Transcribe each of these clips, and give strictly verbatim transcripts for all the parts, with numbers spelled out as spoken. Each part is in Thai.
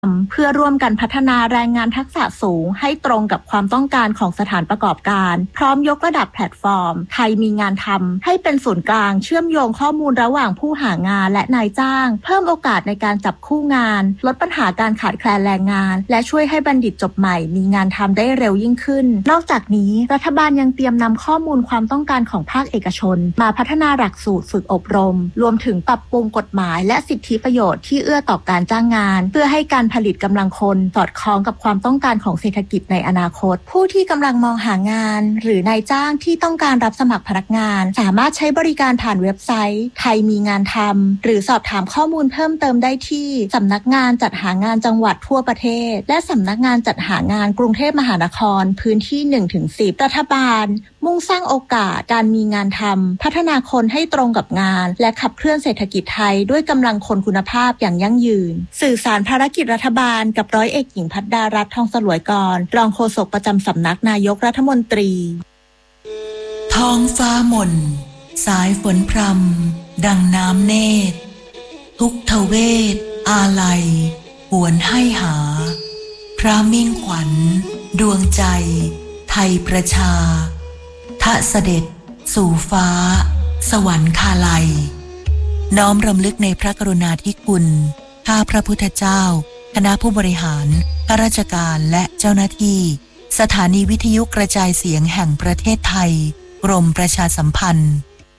เพื่อร่วมกันพัฒนาแรงงานทักษะสูงให้ตรงกับความต้องการของสถานประกอบการพร้อมยกระดับแพลตฟอร์มไทยมีงานทำให้เป็นศูนย์กลางเชื่อมโยงข้อมูลระหว่างผู้หางานและนายจ้างเพิ่มโอกาสในการจับคู่งานลดปัญหาการขาดแคลนแรงงานและช่วยให้บัณฑิตจบใหม่มีงานทำได้เร็วยิ่งขึ้นนอกจากนี้รัฐบาลยังเตรียมนำข้อมูลความต้องการของภาคเอกชนมาพัฒนาหลักสูตรฝึกอบรมรวมถึงปรับปรุงกฎหมายและสิทธิประโยชน์ที่เอื้อต่อการจ้างงานเพื่อให้การผลิตกำลังคนสอดคล้องกับความต้องการของเศรษฐกิจในอนาคตผู้ที่กำลังมองหางานหรือนายจ้างที่ต้องการรับสมัครพนักงานสามารถใช้บริการผ่านเว็บไซต์ไทยมีงานทำหรือสอบถามข้อมูลเพิ่มเติมได้ที่สำนักงานจัดหางานจังหวัดทั่วประเทศและสำนักงานจัดหางานกรุงเทพมหานครพื้นที่ หนึ่งถึงสิบ รัฐบาลมุ่งสร้างโอกาสการมีงานทำพัฒนาคนให้ตรงกับงานและขับเคลื่อนเศรษฐกิจไทยด้วยกำลังคนคุณภาพอย่างยั่งยืนสื่อสารภารกิจรัฐบาลกับร้อยเอกหญิงพัฒดารัตน์ทองสลวยกรรองโฆษกประจำสำนักนายกรัฐมนตรีท้องฟ้าหม่นสายฝนพรำดังน้ำเนตรทุกทเวทอาลัยหวนให้หาพระมิ่งขวัญดวงใจไทยประชาทะเสด็จสู่ฟ้าสวรรคาลัยน้อมรำลึกในพระกรุณาธิคุณข้าพระพุทธเจ้าคณะผู้บริหารข้าราชการและเจ้าหน้าที่สถานีวิทยุกระจายเสียงแห่งประเทศไทยกรมประชาสัมพันธ์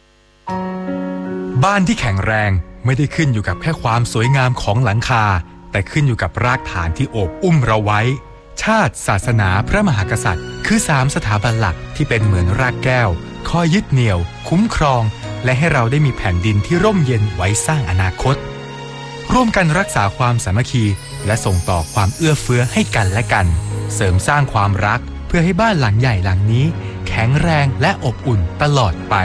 บ้านที่แข็งแรงไม่ได้ขึ้นอยู่กับแค่ความสวยงามของหลังคาแต่ขึ้นอยู่กับรากฐานที่โอบอุ้มเราไว้ชาติศาสนาพระมหากษัตริย์คือสามสถาบันหลักที่เป็นเหมือนรากแก้วคอยยึดเหนี่ยวคุ้มครองและให้เราได้มีแผ่นดินที่ร่มเย็นไว้สร้างอนาคตร่วมกันรักษาความสามัคคีและส่งต่อความเอื้อเฟื้อให้กันและกันเสริมสร้างความรักเพื่อให้บ้านหลังใหญ่หลังนี้แข็งแรงและอบอุ่นตลอดไป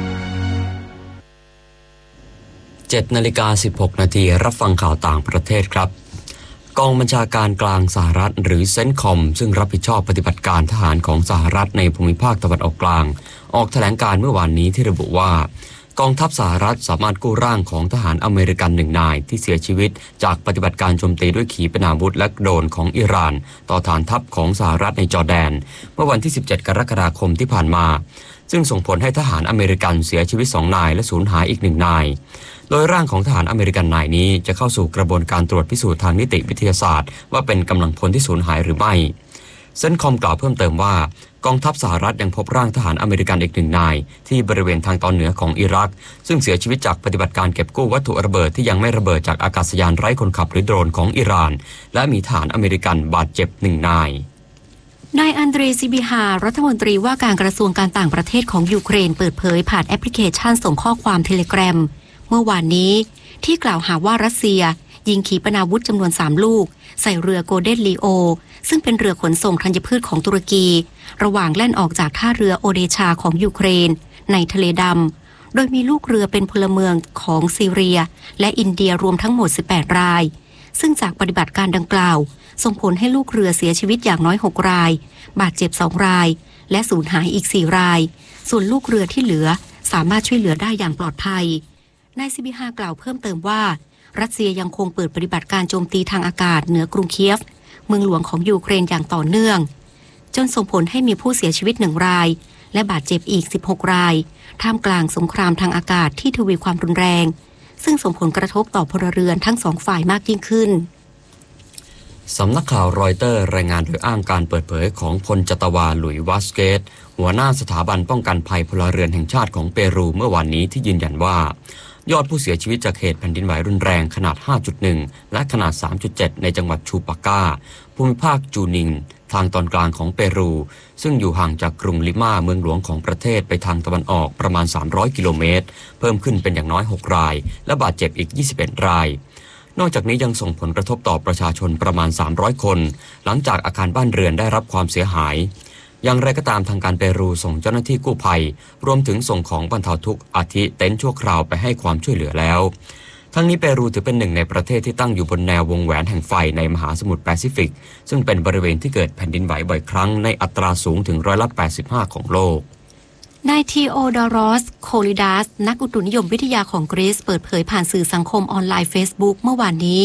เจ็ดนาฬิกาสิบหกนาทีรับฟังข่าวต่างประเทศครับกองบัญชาการกลางสหรัฐหรือเซ็นคอมซึ่งรับผิดชอบปฏิบัติการทหารของสหรัฐในภูมิภาคตะวันออกกลางออกแถลงการเมื่อวานนี้ที่ระบุว่ากองทัพสหรัฐสามารถกู้ร่างของทหารอเมริกันหนึ่งนายที่เสียชีวิตจากปฏิบัติการโจมตีด้วยขีปนาวุธและโดรนของอิหร่านต่อฐานทัพของสหรัฐในจอร์แดนเมื่อวันที่สิบเจ็ดกรกฎาคมที่ผ่านมาซึ่งส่งผลให้ทหารอเมริกันเสียชีวิตสองนายและสูญหายอีกหนึ่งนายโดยร่างของทหารอเมริกันนายนี้จะเข้าสู่กระบวนการตรวจพิสูจน์ทางนิติวิทยาศาสตร์ว่าเป็นกำลังพลที่สูญหายหรือไม่เซนคอมกล่าวเพิ่มเติมว่ากองทัพสหรัฐยังพบร่างทหารอเมริกันอีกหนึ่งนายที่บริเวณทางตอนเหนือของอิรักซึ่งเสียชีวิตจากปฏิบัติการเก็บกู้วัตถุระเบิดที่ยังไม่ระเบิดจากอากาศยานไร้คนขับหรือโดรนของอิหร่านและมีทหารอเมริกันบาดเจ็บหนึ่งนายนายอันเดรซิบิฮารัฐมนตรีว่าการกระทรวงการต่างประเทศของยูเครนเปิดเผยผ่านแอปพลิเคชันส่งข้อความเทเลแกรมเมื่อวานนี้ที่กล่าวหาว่ารัสเซียยิงขีปนาวุธจำนวนสามลูกใส่เรือโกลเด้นลีโอซึ่งเป็นเรือขนส่งธัญพืชของตุรกีระหว่างแล่นออกจากท่าเรือโอเดชาของยูเครนในทะเลดำโดยมีลูกเรือเป็นพลเมืองของซีเรียและอินเดียรวมทั้งหมดสิบแปดรายซึ่งจากปฏิบัติการดังกล่าวส่งผลให้ลูกเรือเสียชีวิตอย่างน้อยหกรายบาดเจ็บสองรายและสูญหายอีกสี่รายส่วนลูกเรือที่เหลือสามารถช่วยเหลือได้อย่างปลอดภัยนายซิบิฮากล่าวเพิ่มเติมว่ารัสเซียยังคงเปิดปฏิบัติการโจมตีทางอากาศเหนือกรุงเคียฟเมืองหลวงของยูเครนอย่างต่อเนื่องจนส่งผลให้มีผู้เสียชีวิตหนึ่งรายและบาดเจ็บอีกสิบหกรายท่ามกลางสงครามทางอากาศที่ทวีความรุนแรงซึ่งส่งผลกระทบต่อพลเรือนทั้งสองฝ่ายมากยิ่งขึ้นสำนักข่าวรอยเตอร์รายงานโดยอ้างการเปิดเผยของพลจัตวาหลุยวาสเกตหัวหน้าสถาบันป้องกันภัยพลเรือนแห่งชาติของเปรูเมื่อวานนี้ที่ยืนยันว่ายอดผู้เสียชีวิตจากเหตุแผ่นดินไหวรุนแรงขนาด ห้าจุดหนึ่ง และขนาด สามจุดเจ็ด ในจังหวัดชูปาก้าภูมิภาคจูนิงทางตอนกลางของเปรูซึ่งอยู่ห่างจากกรุงลิมาเมืองหลวงของประเทศไปทางตะวันออกประมาณสามร้อยกิโลเมตรเพิ่มขึ้นเป็นอย่างน้อยหกรายและบาดเจ็บอีกยี่สิบเอ็ดรายนอกจากนี้ยังส่งผลกระทบต่อประชาชนประมาณสามร้อยคนหลังจากอาคารบ้านเรือนได้รับความเสียหายอย่างไรก็ตามทางการเปรูส่งเจ้าหน้าที่กู้ภัยรวมถึงส่งของบรรเทาทุกข์อาทิเต็นท์ชั่วคราวไปให้ความช่วยเหลือแล้วทั้งนี้เปรูถือเป็นหนึ่งในประเทศที่ตั้งอยู่บนแนววงแหวนแห่งไฟในมหาสมุทรแปซิฟิกซึ่งเป็นบริเวณที่เกิดแผ่นดินไหวบ่อยครั้งในอัตราสูงถึงร้อยละแปดสิบห้าของโลกนายทีโอดอรอสโคลิดัสนักอุตุนิยมวิทยาของกรีซเปิดเผยผ่านสื่อสังคมออนไลน์ Facebook เมื่อวานนี้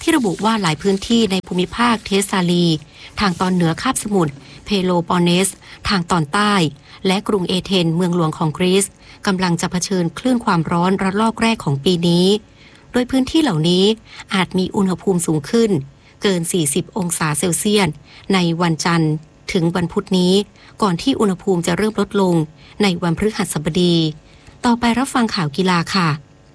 ที่ระบุว่าหลายพื้นที่ในภูมิภาคเทสซาลีทางตอนเหนือคาบสมุทรเพโลปอนเนสทางตอนใต้และกรุงเอเธนเมืองหลวงของกรีซกำลังจะเผชิญคลื่นความร้อนระลอกแรกของปีนี้โดยพื้นที่เหล่านี้อาจมีอุณหภูมิสูงขึ้นเกินสี่สิบองศาเซลเซียสในวันจันทร์ถึงวันพุธนี้ก่อนที่อุณหภูมิจะเริ่มลดลงในวันพฤหัสบดีต่อไปรับฟังข่าวกีฬาค่ะ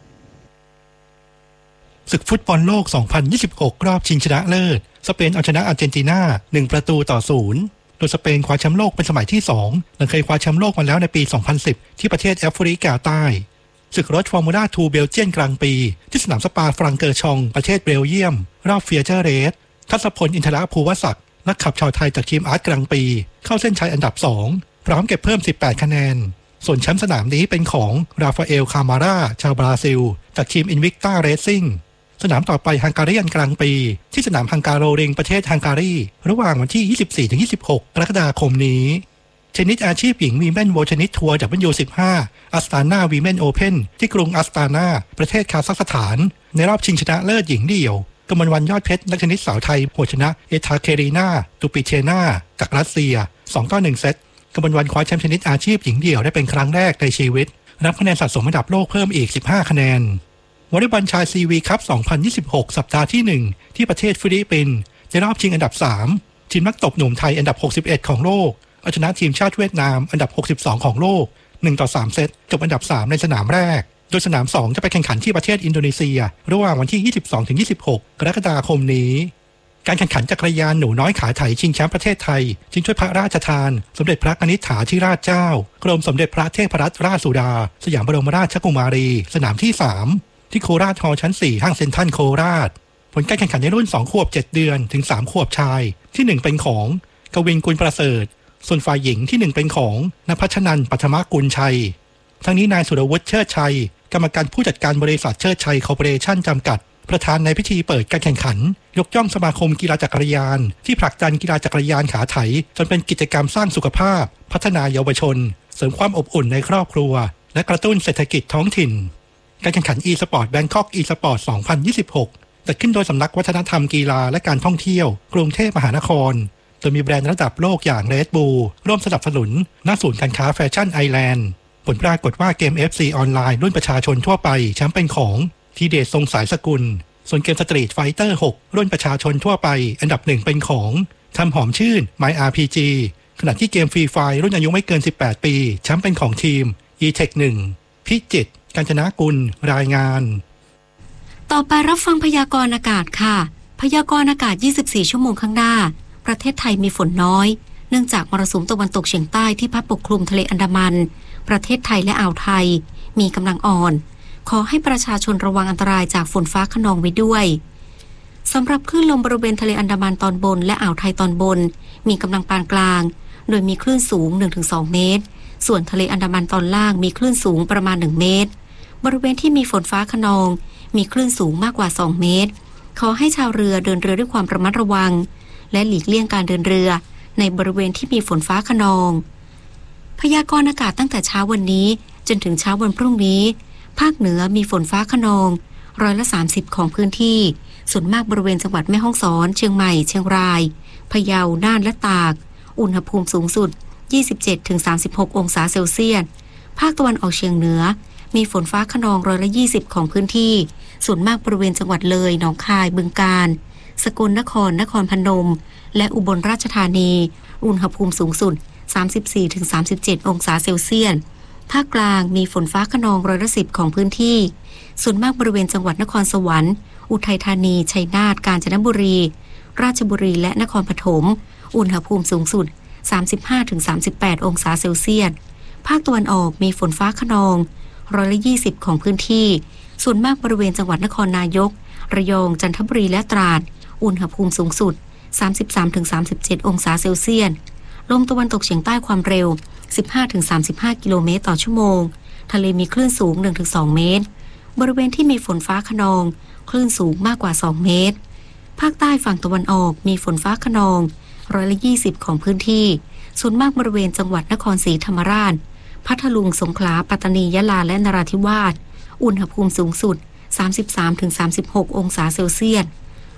ศึกฟุตบอลโลก สองพันยี่สิบหก รอบชิงชนะเลิศสเปนเอาชนะอาร์เจนตินาหนึ่งประตูต่อศูนย์โดยสเปนคว้าแชมป์โลกเป็นสมัยที่สองหลังเคยคว้าแชมป์โลกมาแล้วในปี สองพันสิบ ที่ประเทศแอฟริกาใต้ศึกรถฟอร์มูล่าทูเบลเจียนกลางปีที่สนามสปาฟรังเกอร์ชองประเทศเบลเยียมรอบเฟียเจอร์เรสทัศพลอินทรภูวศักดิ์นักขับชาวไทยจากทีมอาร์ตกลางปีเข้าเส้นชัยอันดับสองพร้อมเก็บเพิ่มสิบแปดคะแนนส่วนแชมป์สนามนี้เป็นของราฟาเอลคามาร่าชาวบราซิลจากทีมอินวิกต้าเรซซิ่งสนามต่อไปฮังการีกลางปีที่สนามฮังการโรริงประเทศฮังการีระหว่างวันที่ ยี่สิบสี่ถึงยี่สิบหก กรกฎาคมนี้เทนนิสอาชีพหญิงวีแมนโวลเทนนิสทัวร์ ดับเบิลยู สิบห้า อัสตานาวีแมนโอเพ่นที่กรุงอัสตานาประเทศคาซัคสถานในรอบชิงชนะเลิศหญิงเดี่ยวกมลวรรณยอดเพชรนักเทนนิสสาวไทยโหชนะเอทาเครีนาตูปิเชนาจากรัสเซียสองต่อหนึ่งเซตกมลวรรณคว้าแชมป์เทนนิสอาชีพหญิงเดี่ยวได้เป็นครั้งแรกในชีวิตรับคะแนนสะสมอันดับโลกเพิ่มอีกสิบห้าคะแนนวอลเลย์บอลชายซีวีคัพ สองพันยี่สิบหก สัปดาห์ที่หนึ่งที่ประเทศฟิลิปปินส์ในรอบชิงอันดับสามทีมนักตบหนุ่มไทยอันดับหกสิบเอ็ดของโลกเอาชนะทีมชาติเวียดนามอันดับหกสิบสองของโลกหนึ่งต่อสามเซตจบอันดับสามในสนามแรกโดยสนามสองจะไปแข่งขันที่ประเทศอินโดนีเซียระหว่างวันที่ ยี่สิบสองถึงยี่สิบหก กรกฎาคมนี้การแข่งขันจักรยานหนูน้อยขาไถชิงแชมป์ประเทศไทยชิงถ้วยพระราชทานสมเด็จพระกนิษฐาธิราชเจ้ากรมสมเด็จพระเทพรัตนราชสุดาสยามบรมราชกุมารีสนามที่สามที่โคราชฮอลล์ชั้นสี่ห้างเซ็นทรัลโคราชผลการแข่งขันในรุ่นสองขวบเจ็ดเดือนถึงสามขวบชายที่หนึ่งเป็นของกวินกุลประเสริฐส่วนฝ่ายหญิงที่หนึ่งเป็นของณภัชนันท์ปัทมกุลชัยทั้งนี้นายสุรวุฒิเชิดชัยกรรมการผู้จัดการบริษัทเชิดชัยคอร์ปอเรชั่นจำกัดประธานในพิธีเปิดการแข่งขันยกย่องสมาคมกีฬาจักรยานที่ผลักดันกีฬาจักรยานขาไถจนเป็นกิจกรรมสร้างสุขภาพพัฒนาเยาวชนเสริมความอบอุ่นในครอบครัวและกระตุ้นเศรษฐกิจท้องถิ่นการแข่งขัน e-sport Bangkok e-sport สองพันยี่สิบหกจัดขึ้นโดยสำนักวัฒนธรรมกีฬาและการท่องเที่ยวกรุงเทพมหานครโดยมีแบรนด์ระดับโลกอย่าง Red Bull ร่วมสนับสนุนณศูนย์การค้าแฟชั่นไอแลนด์ผลปรากฏว่าเกม เอฟ ซี ออนไลน์รุ่นประชาชนทั่วไปแชมป์เป็นของทีเดชทรงสายสกุลส่วนเกมสตรีทไฟเตอร์ หกรุ่นประชาชนทั่วไปอันดับหนึ่งเป็นของทำหอมชื่น My อาร์ พี จี ขณะที่เกมฟรีไฟรุ่นอายุไม่เกินสิบแปดปีแชมป์เป็นของทีม อี เทค หนึ่ง พิจิตรกาญจนกุลรายงานต่อไปรับฟังพยากรณ์อากาศค่ะพยากรณ์อากาศยี่สิบสี่ชั่วโมงข้างหน้าประเทศไทยมีฝนน้อยเนื่องจากมรสุมตะวันตกเฉียงใต้ที่พัดปกคลุมทะเลอันดามันประเทศไทยและอ่าวไทยมีกำลังอ่อนขอให้ประชาชนระวังอันตรายจากฝนฟ้าคะนองไว้ด้วยสำหรับคลื่นลมบริเวณทะเลอันดามันตอนบนและอ่าวไทยตอนบนมีกำลังปานกลางโดยมีคลื่นสูง หนึ่งถึงสอง เมตรส่วนทะเลอันดามันตอนล่างมีคลื่นสูงประมาณหนึ่งเมตรบริเวณที่มีฝนฟ้าคะนองมีคลื่นสูงมากกว่าสองเมตรขอให้ชาวเรือเดินเรือด้วยความระมัดระวังและหลีกเลี่ยงการเดินเรือในบริเวณที่มีฝนฟ้าคะนองพยากรณ์อากาศตั้งแต่เช้าวันนี้จนถึงเช้าวันพรุ่งนี้ภาคเหนือมีฝนฟ้าคะนองร้อยละสามสิบของพื้นที่ส่วนมากบริเวณจังหวัดแม่ฮ่องสอนเชียงใหม่เชียงรายพะเยาน่านและตากอุณหภูมิสูงสุด ยี่สิบเจ็ดถึงสามสิบหก องศาเซลเซียสภาคตะวันออกเฉียงเหนือมีฝนฟ้าคะนองร้อยละยี่สิบของพื้นที่ส่วนมากบริเวณจังหวัดเลยหนองคายบึงกาฬสกลนครนครพนมและอุบลราชธานีอุณหภูมิสูงสุด สามสิบสี่ถึงสามสิบเจ็ด องศาเซลเซียสภาคกลางมีฝนฟ้าคะนองร้อยละสิบของพื้นที่ส่วนมากบริเวณจังหวัดนครสวรรค์อุทัยธานีชัยนาทกาญจนบุรีราชบุรีและนครปฐมอุณหภูมิสูงสุด สามสิบห้าถึงสามสิบแปด องศาเซลเซียสภาคตะวันออกมีฝนฟ้าคะนองร้อยละยี่สิบของพื้นที่ส่วนมากบริเวณจังหวัดนครนายกระยองจันทบุรีและตราดอุณหภูมิสูงสุด สามสิบสามถึงสามสิบเจ็ด องศาเซลเซียสลมตะวันตกเฉียงใต้ความเร็ว สิบห้าถึงสามสิบห้า กิโลเมตรต่อชั่วโมงทะเลมีคลื่นสูง หนึ่งถึงสอง เมตรบริเวณที่มีฝนฟ้าคะนองคลื่นสูงมากกว่าสองเมตรภาคใต้ฝั่งตะวันออกมีฝนฟ้าคะนองร้อยละยี่สิบของพื้นที่ส่วนมากบริเวณจังหวัดนครศรีธรรมราชพัทลุงสงขลาปัตตานียะลาและนราธิวาสอุณหภูมิสูงสุด สามสิบสามถึงสามสิบหก องศาเซลเซียส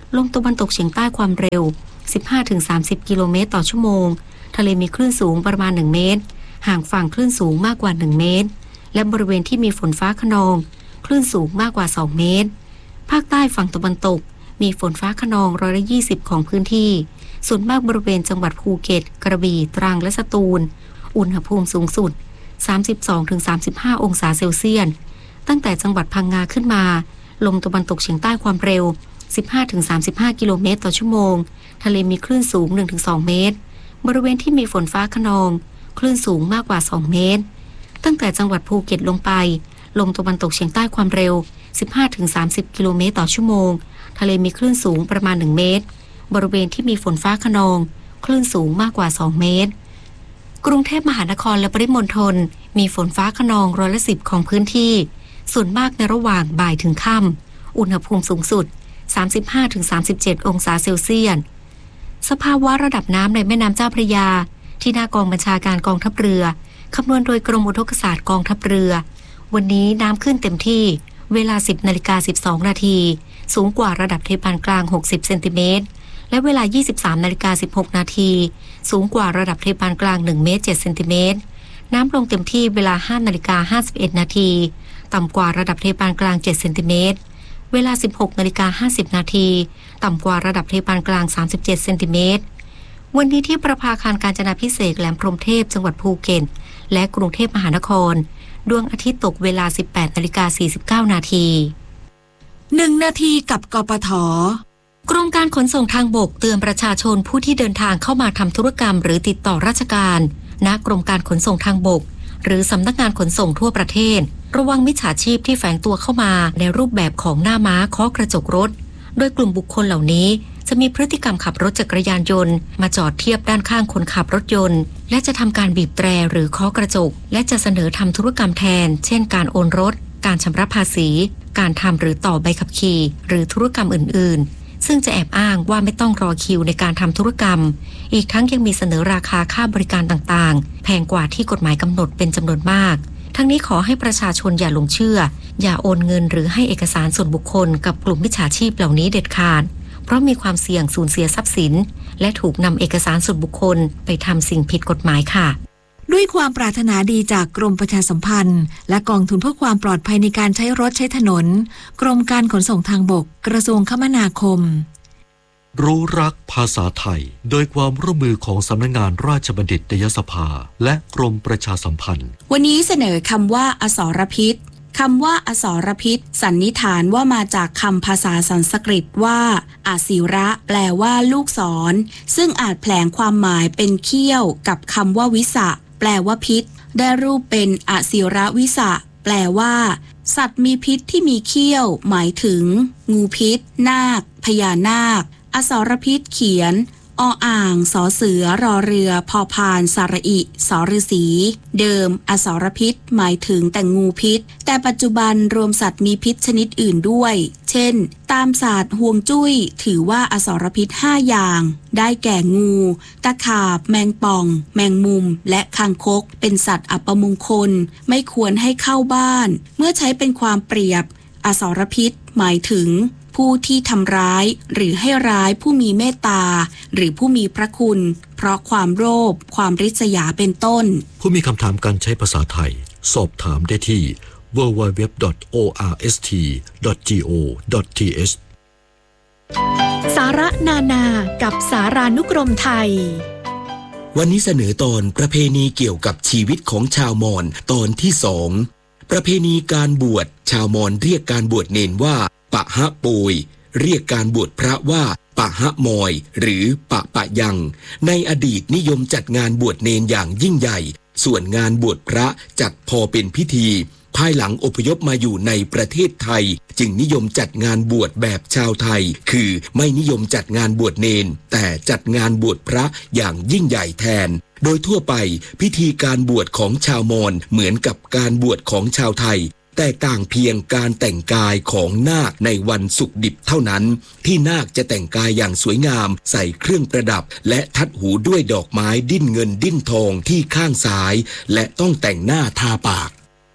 ลมตะวันตกเฉียงใต้ความเร็ว สิบห้าถึงสามสิบ กิโลเมตรต่อชั่วโมงทะเลมีคลื่นสูงประมาณหนึ่งเมตรห่างฝั่งคลื่นสูงมากกว่าหนึ่งเมตรและบริเวณที่มีฝนฟ้าคะนองคลื่นสูงมากกว่าสองเมตรภาคใต้ฝั่งตะวันตกมีฝนฟ้าคะนองร้อยละยี่สิบของพื้นที่ส่วนมากบริเวณจังหวัดภูเก็ตกระบี่ตรังและสตูลอุณหภูมิสูงสุด สามสิบสองถึงสามสิบห้า องศาเซลเซียสตั้งแต่จังหวัดพังงาขึ้นมาลมตะวันตกเฉียงใต้ความเร็ว สิบห้าถึงสามสิบห้า กิโลเมตรต่อชั่วโมงทะเลมีคลื่นสูง หนึ่งถึงสอง เมตรบริเวณที่มีฝนฟ้าคะนองคลื่นสูงมากกว่าสองเมตรตั้งแต่จังหวัดภูเก็ตลงไปลมตะวันตกเฉียงใต้ความเร็ว สิบห้าถึงสามสิบ กิโลเมตรต่อชั่วโมงทะเลมีคลื่นสูงประมาณหนึ่งเมตรบริเวณที่มีฝนฟ้าคะนองคลื่นสูงมากกว่าสองเมตรกรุงเทพมหานครและปริมณฑลมีฝนฟ้าคะนองร้อยละสิบของพื้นที่ส่วนมากในระหว่างบ่ายถึงค่ำอุณหภูมิสูงสุด สามสิบห้าถึงสามสิบเจ็ด องศาเซลเซียสสภาวะระดับน้ำในแม่น้ำเจ้าพระยาที่หน้ากองบัญชาการกองทัพเรือคำนวณโดยกรมอุทกศาสตร์กองทัพเรือวันนี้น้ำขึ้นเต็มที่เวลา สิบนาฬิกาสิบสองนาทีสูงกว่าระดับทะเลปานกลางหกสิบเซนติเมตรและเวลา ยี่สิบสามนาฬิกาสิบหกนาทีสูงกว่าระดับทะเลปานกลางหนึ่งเมตรเจ็ดเซนติเมตรน้ำลงเต็มที่เวลา ห้านาฬิกาห้าสิบเอ็ดนาทีต่ำกว่าระดับทะเลปานกลางเจ็ดเซนติเมตรเวลา สิบหกนาฬิกาห้าสิบนาทีต่ำกว่าระดับทะเลปานกลางสามสิบเจ็ดเซนติเมตรวันนี้ที่ประภาคารกาญจนาภิเษกแหลมพรหมเทพจังหวัดภูเก็ตและกรุงเทพมหานครดวงอาทิตย์ตกเวลา สิบแปดนาฬิกาสี่สิบเก้านาทีหนึ่งนาทีกับกปท. กรมการขนส่งทางบกเตือนประชาชนผู้ที่เดินทางเข้ามาทำธุรกรรมหรือติดต่อราชการณกรมการขนส่งทางบกหรือสำนักงานขนส่งทั่วประเทศระวังมิจฉาชีพที่แฝงตัวเข้ามาในรูปแบบของหน้าม้าเคาะกระจกรถโดยกลุ่มบุคคลเหล่านี้จะมีพฤติกรรมขับรถจักรยานยนต์มาจอดเทียบด้านข้างคนขับรถยนต์และจะทำการบีบแตรหรือเคาะกระจกและจะเสนอทำธุรกรรมแทนเช่นการโอนรถการชำระภาษีการทำหรือต่อใบขับขี่หรือธุรกรรมอื่นๆซึ่งจะแอบอ้างว่าไม่ต้องรอคิวในการทำธุรกรรมอีกทั้งยังมีเสนอราคาค่าบริการต่างๆแพงกว่าที่กฎหมายกำหนดเป็นจำนวนมากทั้งนี้ขอให้ประชาชนอย่าหลงเชื่ออย่าโอนเงินหรือให้เอกสารส่วนบุคคลกับกลุ่มมิจฉาชีพเหล่านี้เด็ดขาดเพราะมีความเสี่ยงสูญเสียทรัพย์สินและถูกนำเอกสารส่วนบุคคลไปทำสิ่งผิดกฎหมายค่ะด้วยความปรารถนาดีจากกรมประชาสัมพันธ์และกองทุนเพื่อความปลอดภัยในการใช้รถใช้ถนนกรมการขนส่งทางบกกระทรวงคมนาคมรู้รักภาษาไทยโดยความร่วมมือของสำนักงานราชบัณฑิตยสภาและกรมประชาสัมพันธ์วันนี้เสนอคำว่าอสรพิษคำว่าอสรพิษสันนิษฐานว่ามาจากคำภาษาสันสกฤตว่าอาศิระแปลว่าลูกศรซึ่งอาจแผลงความหมายเป็นเขี้ยวกับคำว่าวิสะแปลว่าพิษได้รูปเป็นอาศิระวิสะแปลว่าสัตว์มีพิษที่มีเขี้ยวหมายถึงงูพิษนาคพญานาคอสรพิษเขียนออ่างสอเสือรอเรือพอพานสระอิสอฤษีเดิมอสรพิษหมายถึงแต่งูพิษแต่ปัจจุบันรวมสัตว์มีพิษชนิดอื่นด้วยเช่นตามศาสตร์ฮวงจุ้ยถือว่าอสรพิษห้าอย่างได้แก่งูตะขาบแมงป่องแมงมุมและคางคกเป็นสัตว์อัปมงคลไม่ควรให้เข้าบ้านเมื่อใช้เป็นความเปรียบอสรพิษหมายถึงผู้ที่ทำร้ายหรือให้ร้ายผู้มีเมตตาหรือผู้มีพระคุณเพราะความโลภความริษยาเป็นต้นผู้มีคำถามการใช้ภาษาไทยสอบถามได้ที่ ดับเบิลยู ดับเบิลยู ดับเบิลยู ดอท โอ อาร์ เอส ที ดอท จี โอ ดอท ที เอชสาระนานากับสารานุกรมไทยวันนี้เสนอตอนประเพณีเกี่ยวกับชีวิตของชาวมอญตอนที่สองประเพณีการบวชชาวมอญเรียกการบวชเนนว่าปะฮะปุยเรียกการบวชพระว่าปะฮะมอยหรือปะปะยังในอดีตนิยมจัดงานบวชเนนอย่างยิ่งใหญ่ส่วนงานบวชพระจัดพอเป็นพิธีภายหลังอพยพมาอยู่ในประเทศไทยจึงนิยมจัดงานบวชแบบชาวไทยคือไม่นิยมจัดงานบวชเนนแต่จัดงานบวชพระอย่างยิ่งใหญ่แทนโดยทั่วไปพิธีการบวชของชาวมอญเหมือนกับการบวชของชาวไทยแตกต่างเพียงการแต่งกายของนาคในวันศุกร์ดิบเท่านั้นที่นาคจะแต่งกายอย่างสวยงามใส่เครื่องประดับและทัดหูด้วยดอกไม้ดิ้นเงินดิ้นทองที่ข้างซ้ายและต้องแต่งหน้าทาปาก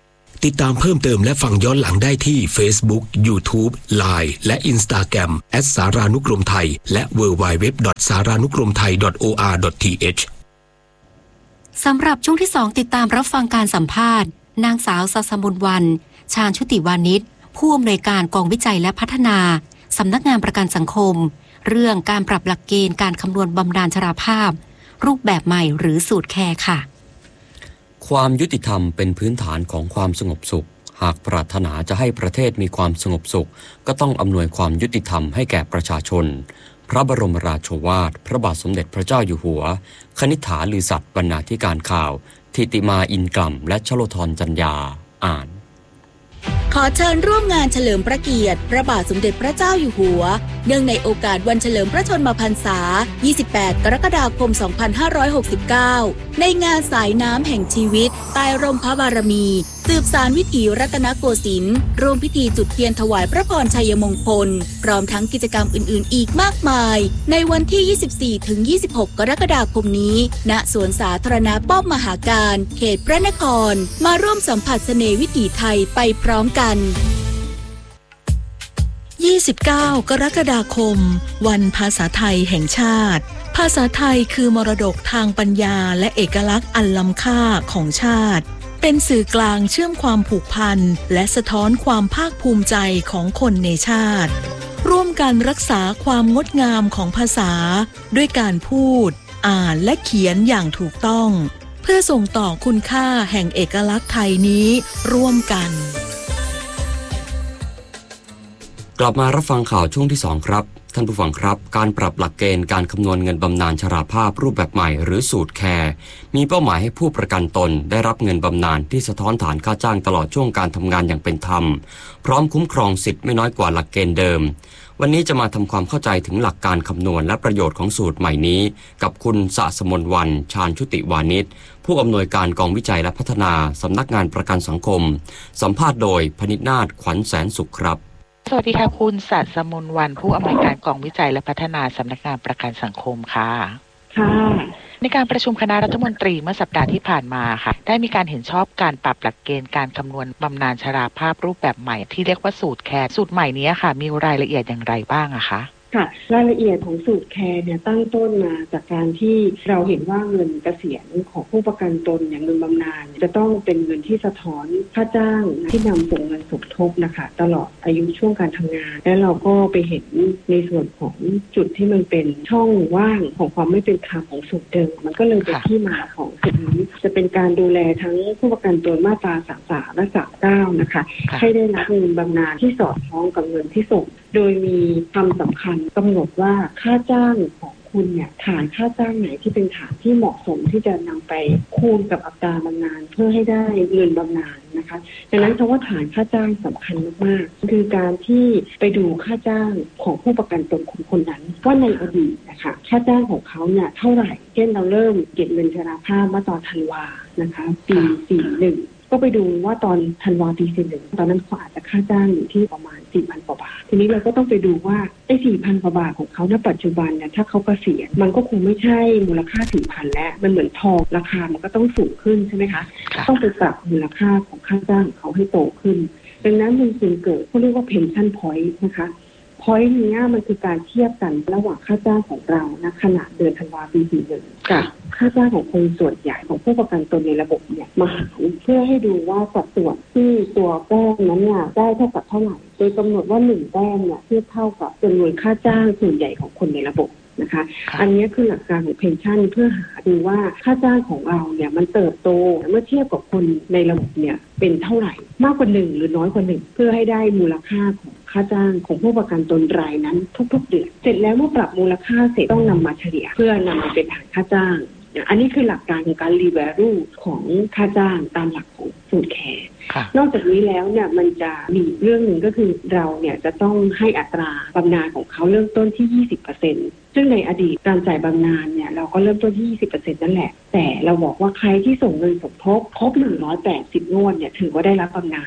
ติดตามเพิ่มเติมและฟังย้อนหลังได้ที่ Facebook, YouTube, ไลน์ และ Instagram แอท สารานุกรมไทยและ ดับเบิลยู ดับเบิลยู ดับเบิลยู ดอท สารานุกรมไทย ดอท โอ อาร์ ดอท ที เอชสำหรับช่วงที่สองติดตามรับฟังการสัมภาษณ์นางสาวศาสมนวันชาญชุติวานิชผู้อำนวยการกองวิจัยและพัฒนาสำนักงานประกันสังคมเรื่องการปรับหลักเกณฑ์การคำนวณบำนาญชราภาพรูปแบบใหม่หรือสูตรแคร์ค่ะความยุติธรรมเป็นพื้นฐานของความสงบสุขหากปรารถนาจะให้ประเทศมีความสงบสุขก็ต้องอำนวยความยุติธรรมให้แก่ประชาชนพระบรมราโชวาทพระบาทสมเด็จพระเจ้าอยู่หัวคณิษฐาลือสัตย์บรรณาธิการข่าวทิติมาอินกล่ำและชโลธรจัญญาอ่านขอเชิญร่วมงานเฉลิมพระเกียรติพระบาทสมเด็จพระเจ้าอยู่หัวเนื่องในโอกาสวันเฉลิมพระชนมพรรษายี่สิบแปดกรกฎาคมสองพันห้าร้อยหกสิบเก้าในงานสายน้ำแห่งชีวิตใต้ร่มพระบารมีสืบสานวิถีรัตนโกสินทร์ร่วมพิธีจุดเทียนถวายพระพรชัยมงคลพร้อมทั้งกิจกรรมอื่นๆอีกมากมายในวันที่ ยี่สิบสี่ถึงยี่สิบหก กรกฎาคมนี้ณสวนสาธารณะป้อมมหาการเขตพระนครมาร่วมสัมผัสเสน่ห์วิถีไทยไปพร้อมกันยี่สิบเก้ากรกฎาคมวันภาษาไทยแห่งชาติภาษาไทยคือมรดกทางปัญญาและเอกลักษณ์อันล้ำค่าของชาติเป็นสื่อกลางเชื่อมความผูกพันและสะท้อนความภาคภูมิใจของคนในชาติร่วมกันรักษาความงดงามของภาษาด้วยการพูดอ่านและเขียนอย่างถูกต้องเพื่อส่งต่อคุณค่าแห่งเอกลักษณ์ไทยนี้ร่วมกันกลับมารับฟังข่าวช่วงที่สองครับท่านผู้ฟังครับการปรับหลักเกณฑ์การคำนวณเงินบำนาญชราภาพรูปแบบใหม่หรือสูตรแคร์มีเป้าหมายให้ผู้ประกันตนได้รับเงินบำนาญที่สะท้อนฐานค่าจ้างตลอดช่วงการทำงานอย่างเป็นธรรมพร้อมคุ้มครองสิทธิ์ไม่น้อยกว่าหลักเกณฑ์เดิมวันนี้จะมาทำความเข้าใจถึงหลักการคำนวณและประโยชน์ของสูตรใหม่นี้กับคุณศาสมนวันชาญชุติวานิชผู้อำนวยการกองวิจัยและพัฒนาสำนักงานประกันสังคมสัมภาษณ์โดยพนิษฐ์นาถขวัญแสนสุขครับสวัสดีค่ะคุณศาสมนวันผู้อำนวยการกองวิจัยและพัฒนาสำนักงานประกันสังคมค่ะค่ะในการประชุมคณะรัฐมนตรีเมื่อสัปดาห์ที่ผ่านมาค่ะได้มีการเห็นชอบการปรับหลักเกณฑ์การคำนวณบำนาญชราภาพรูปแบบใหม่ที่เรียกว่าสูตรแคร์สูตรใหม่นี้ค่ะมีรายละเอียดอย่างไรบ้างอะคะค่ะรายละเอียดของสูตรแคร์เนี่ยตั้งต้นมาจากการที่เราเห็นว่าเงินเกษียณของผู้ประกันตนอย่างเงินบำนาญจะต้องเป็นเงินที่สะท้อนค่าจ้างที่นำส่งเงินสมทบนะคะตลอดอายุช่วงการทำงานและเราก็ไปเห็นในส่วนของจุดที่มันเป็นช่องว่างของความไม่เป็นธรรมของสูตรเดิมมันก็เลยเป็นที่มาของสูตรนี้จะเป็นการดูแลทั้งผู้ประกันตนมาตราสามสิบสามและสามสิบเก้านะคะให้ได้รับเงินบำนาญที่สอดคล้องกับเงินที่ส่งโดยมีคำสำคัญกำหนดว่าค่าจ้างของคุณเนี่ยฐานค่าจ้างไหนที่เป็นฐานที่เหมาะสมที่จะนำไปคูณกับอัตราบำนาญเพื่อให้ได้เงินบำนาญนะคะดังนั้นคำว่าฐานค่าจ้างสำคัญมากๆคือการที่ไปดูค่าจ้างของผู้ประกันตนคนคนนั้นว่าในอดีตนะคะค่าจ้างของเขาเนี่ยเท่าไหร่เช่นเราเริ่มเก็บเงินชราภาพเมื่อตอนธันวานะคะปีสี่สิบเอ็ดก็ไปดูว่าตอนธันวาปีสี่สิบเอ็ดตอนนั้นเขาอาจจะค่าจ้างอยู่ที่ประมาณ สี่พัน กว่าบาททีนี้เราก็ต้องไปดูว่าไอ้ สี่พัน กว่าบาทของเขาณปัจจุบันเนี่ยถ้าเขาเกษียณมันก็คงไม่ใช่มูลค่า สี่พัน แล้วมันเหมือนทองราคามันก็ต้องสูงขึ้นใช่ไหมคะต้องไปปรับมูลค่าของค่าจ้างของเขาให้โตขึ้นดังนั้นมันจึงเกิดเขาเรียกว่า pension point นะคะพอยต์นี้มันคือการเทียบกันระหว่างค่าจ้างของเราณขณะเดือนธันวาคมปีสี่สิบเอ็ดกับค่าจ้างของคนส่วนใหญ่ของผู้ประกันตนในระบบเนี่ยมาหารเพื่อให้ดูว่าสัดส่วนที่ตัวแต้มนั้นเนี่ยได้เท่ากับเท่าไหร่โดยกำหนดว่าหนึ่งแต้มเนี่ยเทียบเท่ากับจำนวนค่าจ้างส่วนใหญ่ของคนในระบบนะคะอันนี้คือหลักการของเพนชั่นเพื่อหาดูว่าค่าจ้างของเราเนี่ยมันเติบโตเมื่อเทียบกับคนในระบบเนี่ยเป็นเท่าไหร่มากกว่าหนึ่งหรือน้อยกว่าหนึ่งเพื่อให้ได้มูลค่าของค่าจ้างของผู้ประกันตนรายนั้นทุกๆเดือนเสร็จแล้วเมื่อปรับมูลค่าเสร็จต้องนำมาเฉลี่ยเพื่อนำมาเป็นฐานค่าจ้างอันนี้คือหลักการของการรีแวลูของค่าจ้างตามหลักของสูตรแคร์นอกจากนี้แล้วเนี่ยมันจะมีเรื่องหนึ่งก็คือเราเนี่ยจะต้องให้อัตราบำนาญของเขาเริ่มต้นที่ ยี่สิบเปอร์เซ็นต์ ซึ่งในอดีตการจ่ายบำนาญเนี่ยเราก็เริ่มต้นที่ ยี่สิบเปอร์เซ็นต์ นั่นแหละแต่เราบอกว่าใครที่ส่งเงินสมทบครบหนึ่งร้อยแปดสิบงวดเนี่ยถือว่าได้รับบำนาญ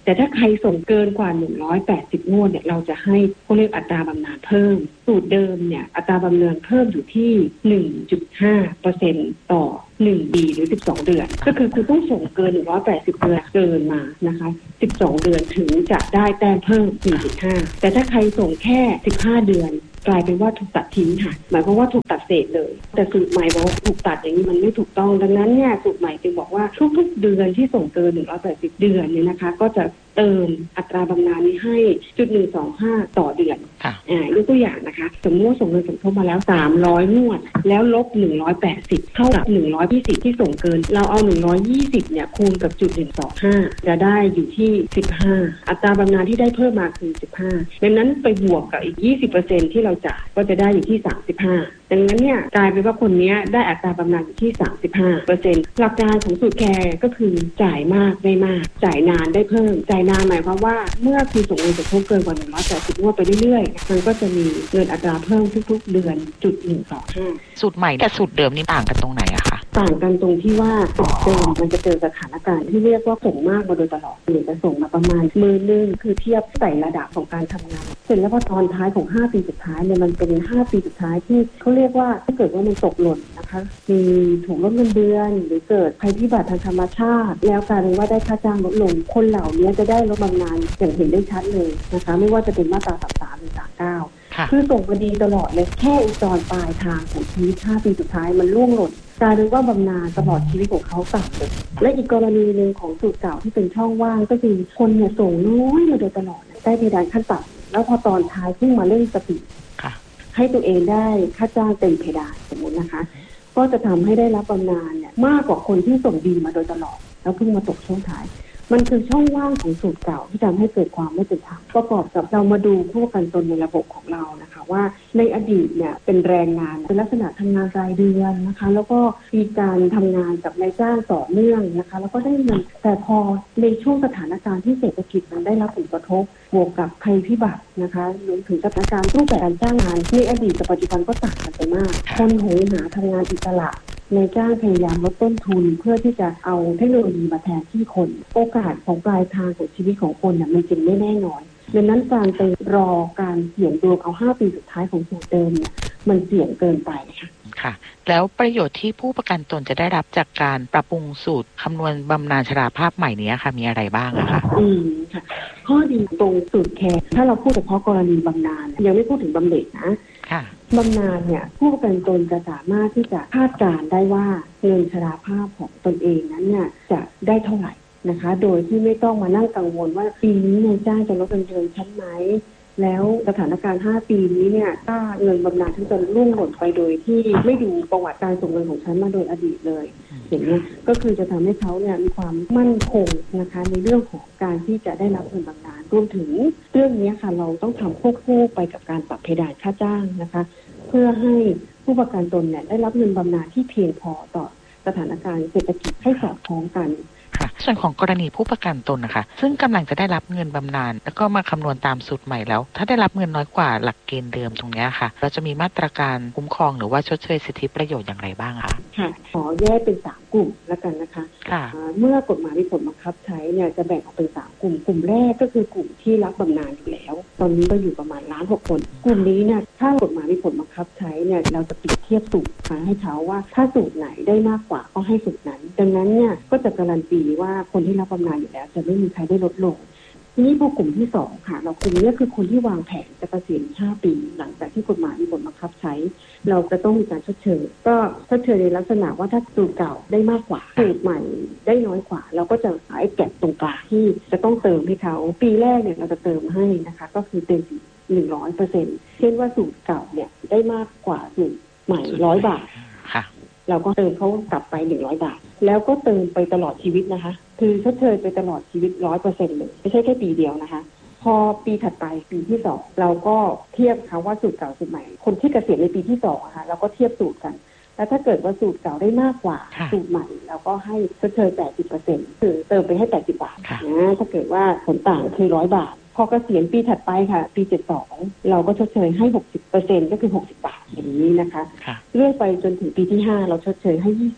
แต่ถ้าใครส่งเกินกว่าหนึ่งร้อยแปดสิบงวดเนี่ยเราจะให้เขาเรียกอัตราบำนาญเพิ่มสูตรเดิมเนี่ยอัตราบำนาญเพิ่มอยู่ที่ หนึ่งจุดห้าเปอร์เซ็นต์ ต่อหนึ่งปีหรือสิบสองเดือนก็คือคุณต้องส่งเกินหนึ่งร้อยแปดสิบเดือนเกินมานะคะสิบสองเดือนถึงจะได้แต้มเพิ่ม หนึ่งจุดห้า แต่ถ้าใครส่งแค่สิบห้าเดือนกลายเป็นว่าถูกตัดทิ้งค่ะหมายความว่าถูกตัดเศษเลยแต่สูตรใหม่บอกว่าถูกตัดอย่างนี้มันไม่ถูกต้องดังนั้นเนี่ยสูตรใหม่จึงบอกว่าทุกๆเดือนที่ส่งเกินหนึ่งร้อยแปดสิบเดือนเนี่ยนะคะก็จะเติมอัตราบำนาญนี้ให้ จุดหนึ่งสองห้า ต่อเดือนอ่ายกตัวอย่างนะคะสมมติว่าส่งเงินสมทบมาแล้วสามร้อยงวดแล้วลบหนึ่งร้อยแปดสิบเท่ากับหนึ่งร้อยยี่สิบที่ส่งเกินเราเอาหนึ่งร้อยยี่สิบเนี่ยคูณกับจุดหนึ่งสองห้าจะได้อยู่ที่สิบห้าอัตราบำนาญที่ได้เพิ่มมาคือสิบห้าดังนั้นไปบวกกับอีก ยี่สิบเปอร์เซ็นต์ ที่เราจ่ายก็จะได้อยู่ที่สามสิบห้าดังนั้นเนี่ยกลายเป็นว่าคนนี้ได้อัตราบำนาญอยู่ที่ สามสิบห้าเปอร์เซ็นต์ หลักการของสูตรแคร์ก็คือจ่ายมากได้มากจ่ายนานได้เพิ่มจ่ายนานหมายความว่าเมื่อคุณส่งเงินสมทบเกินกว่าหนึ่งร้อยแปดสิบงวดไปเรื่อยๆมันก็จะมีเงินอัตราเพิ่มทุกๆเดือนจุดหนึ่งสองห้าสูตรใหม่กับสูตรเดิมนี่ต่างกันตรงไหนอะคะต่างกันตรงที่ว่าสูตรเดิมมันจะเจอสถานการณ์ที่เรียกว่าส่งมากมาโดยตลอดหรือจะส่งมาประมาณมือนึงคือเทียบใส่ระดับของการทำงานเสร็จแล้วพอตอนท้ายของห้าปีสุดท้ายเนี่ยมันเป็นห้าปีสุดท้ายที่เขาเรียกว่าถ้าเกิดว่ามันตกหล่นนะคะมีถูกลดเงินเดือนหรือเกิดภัยพิบัติทางธรรมชาติแล้วกลายเป็นว่าได้ค่าจ้างลดลงคนเหล่านี้จะได้ลดบำนาญอย่างเห็นได้ชัดเลยนะคะไม่ว่าจะเป็นมาตราสามสิบสามหรือสามสิบเก้าคือส่งมาดีตลอดเลยแค่อีตอนปลายทางของชีวิตห้าปีสุดท้ายมันล่วงหล่นกลายเป็นว่าบำนาญตลอดชีวิตของเขาต่ำเลยและอีกกรณีหนึ่งของสูตรเก่าที่เป็นช่องว่างก็คือคนเนี่ยส่งน้อยมาโดยตลอดได้เพดานขั้นต่ำแล้วพอตอนท้ายเพิ่งมาเล่นสปีดให้ตัวเองได้ค่าจ้างเต็มเพดานสมมุตินะคะก็จะทำให้ได้รับบำนาญเนี่ยมากกว่าคนที่ส่งดีมาโดยตลอดแล้วเพิ่งมาตกช่วงท้ายมันคือช่องว่างของสูตรเก่าที่ทำให้เกิดความไม่เป็นธรรมประกอบกับเรามาดูผู้ประกันตนในระบบของเรานะคะว่าในอดีตเนี่ยเป็นแรงงานเป็นลักษณะทำงานรายเดือนนะคะแล้วก็มีการทำงานกับนายจ้างต่อเนื่องนะคะแล้วก็ได้เงินแต่พอในช่วงสถานการณ์ที่เศรษฐกิจมันได้รับผลกระทบบวกกับภัยพิบัตินะคะรวมถึงสถานการณ์รูปแบบการจ้างงานในอดีตกับปัจจุบันก็ต่างกันไปมากคนโหยหาทำงานอิสระในจ้างพยายามลดต้นทุนเพื่อที่จะเอาเทคโนโลยีมาแทนที่คนโอกาสของปลายทางของชีวิตของคนเนี่ยมันจึงไม่แน่นอนดังนั้นการไปรอการเสี่ยงดวงเอาห้าปีสุดท้ายของสูตรเดิมเนี่ยมันเสี่ยงเกินไปค่ะค่ะแล้วประโยชน์ที่ผู้ประกันตนจะได้รับจากการปรับปรุงสูตรคำนวณบำนาญชราภาพใหม่นี้ค่ะมีอะไรบ้างอะคะอืมค่ะข้อดีตรงสูตรแคร์ถ้าเราพูดเฉพาะกรณีบำนาญยังไม่พูดถึงบำเหน็จนะบำนาญเนี่ยผู้ประกันตนจะสามารถที่จะคาดการณ์ได้ว่าเงินชราภาพของตนเองนั้นเนี่ยจะได้เท่าไหร่นะคะโดยที่ไม่ต้องมานั่งกังวลว่าปีนี้นายจ้างจะลดเงินเดือนฉันไหมแล้วสถานการณ์ห้าปีนี้เนี่ยถ้าเงินบำนาญทั้งจะล่วงหล่นไปโดยที่ไม่ดูประวัติการส่งเงินของฉันมาโดยอดีตเลยอย่างนี้ก็คือจะทำให้เขาเนี่ยมีความมั่นคงนะคะในเรื่องของการที่จะได้รับเงินบำนาญรวมถึงเรื่องนี้ค่ะเราต้องทำควบคู่ไปกับการปรับเพดานค่าจ้างนะคะเพื่อให้ผู้ประกันตนเนี่ยได้รับเงินบำนาญที่เพียงพอต่อสถานการณ์เศรษฐกิจให้สอดคล้องกันค่ะส่วนของกรณีผู้ประกันตนนะคะซึ่งกำลังจะได้รับเงินบำนาญแล้วก็มาคำนวณตามสูตรใหม่แล้วถ้าได้รับเงินน้อยกว่าหลักเกณฑ์เดิมตรงนี้ค่ะเราจะมีมาตรการคุ้มครองหรือว่าชดเชยสิทธิประโยชน์อย่างไรบ้างคะค่ะขอแยกเป็นสามกลุ่มแล้วกันนะคะค่ะเมื่อกฎหมายมีผลบังคับใช้เนี่ยจะแบ่งออกเป็นสามกลุ่มกลุ่มแรกก็คือกลุ่มที่รับบำนาญอยู่แล้วตอนนี้ก็อยู่ประมาณล้านหกคนกลุ่มนี้เนี่ยถ้ากฎหมายมีผลบังคับใช้เนี่ยเราจะเปรียบเทียบสูตรให้เขาว่าถ้าสูตรไหนได้มากกว่าก็ให้สูตรนั้นดังนั้นเนี่ยก็จะการันตีว่าคนที่รับบำนาญอยู่แล้วจะไม่มีใครได้ลดลงทีนี้พอกลุ่มที่สองค่ะเรากลุ่มนี้คือคนที่วางแผนจะเกษียณห้าปีหลังจากที่กฎหมายมีผลบังคับใช้เราจะต้องมีการชดเชยก็ชดเชยในลักษณะว่าถ้าสูตรเก่าได้มากกว่าสูตรใหม่ได้น้อยกว่าเราก็จะหาไอ้แก็บตรงกลางที่จะต้องเติมให้เขาปีแรกเนี่ยเราจะเติมให้นะคะก็คือเต็มหนึ่งร้อยเปอร์เซ็นต์เช่นว่าสูตรเก่าเนี่ยได้มากกว่าสูตรใหม่ร้อยบาทเราก็เติมเขากลับไปหนึ่งร้อยบาทแล้วก็เติมไปตลอดชีวิตนะคะคือชดเชยไปตลอดชีวิต ร้อยเปอร์เซ็นต์ เลยไม่ใช่แค่ปีเดียวนะคะพอปีถัดไปปีที่สองเราก็เทียบค่ะว่าสูตรเก่าสูตรใหม่คนที่เกษียณในปีที่สองอะค่ะเราก็เทียบสูตรกันแล้วถ้าเกิดว่าสูตรเก่าได้มากกว่าสูตรใหม่เราก็ให้ชดเชย แปดสิบเปอร์เซ็นต์ คือเติมไปให้แปดสิบบาทนะถ้าเกิดว่าผลต่างคือร้อยบาทพอเกษียณปีถัดไปค่ะปีเจ็ดสิบสองเราก็ชดเชยให้ หกสิบเปอร์เซ็นต์ ก็คือหกสิบบาทอย่างนี้นะคะเรื่อยไปจนถึงปีที่ห้าเราชดเชยให้ ยี่สิบเ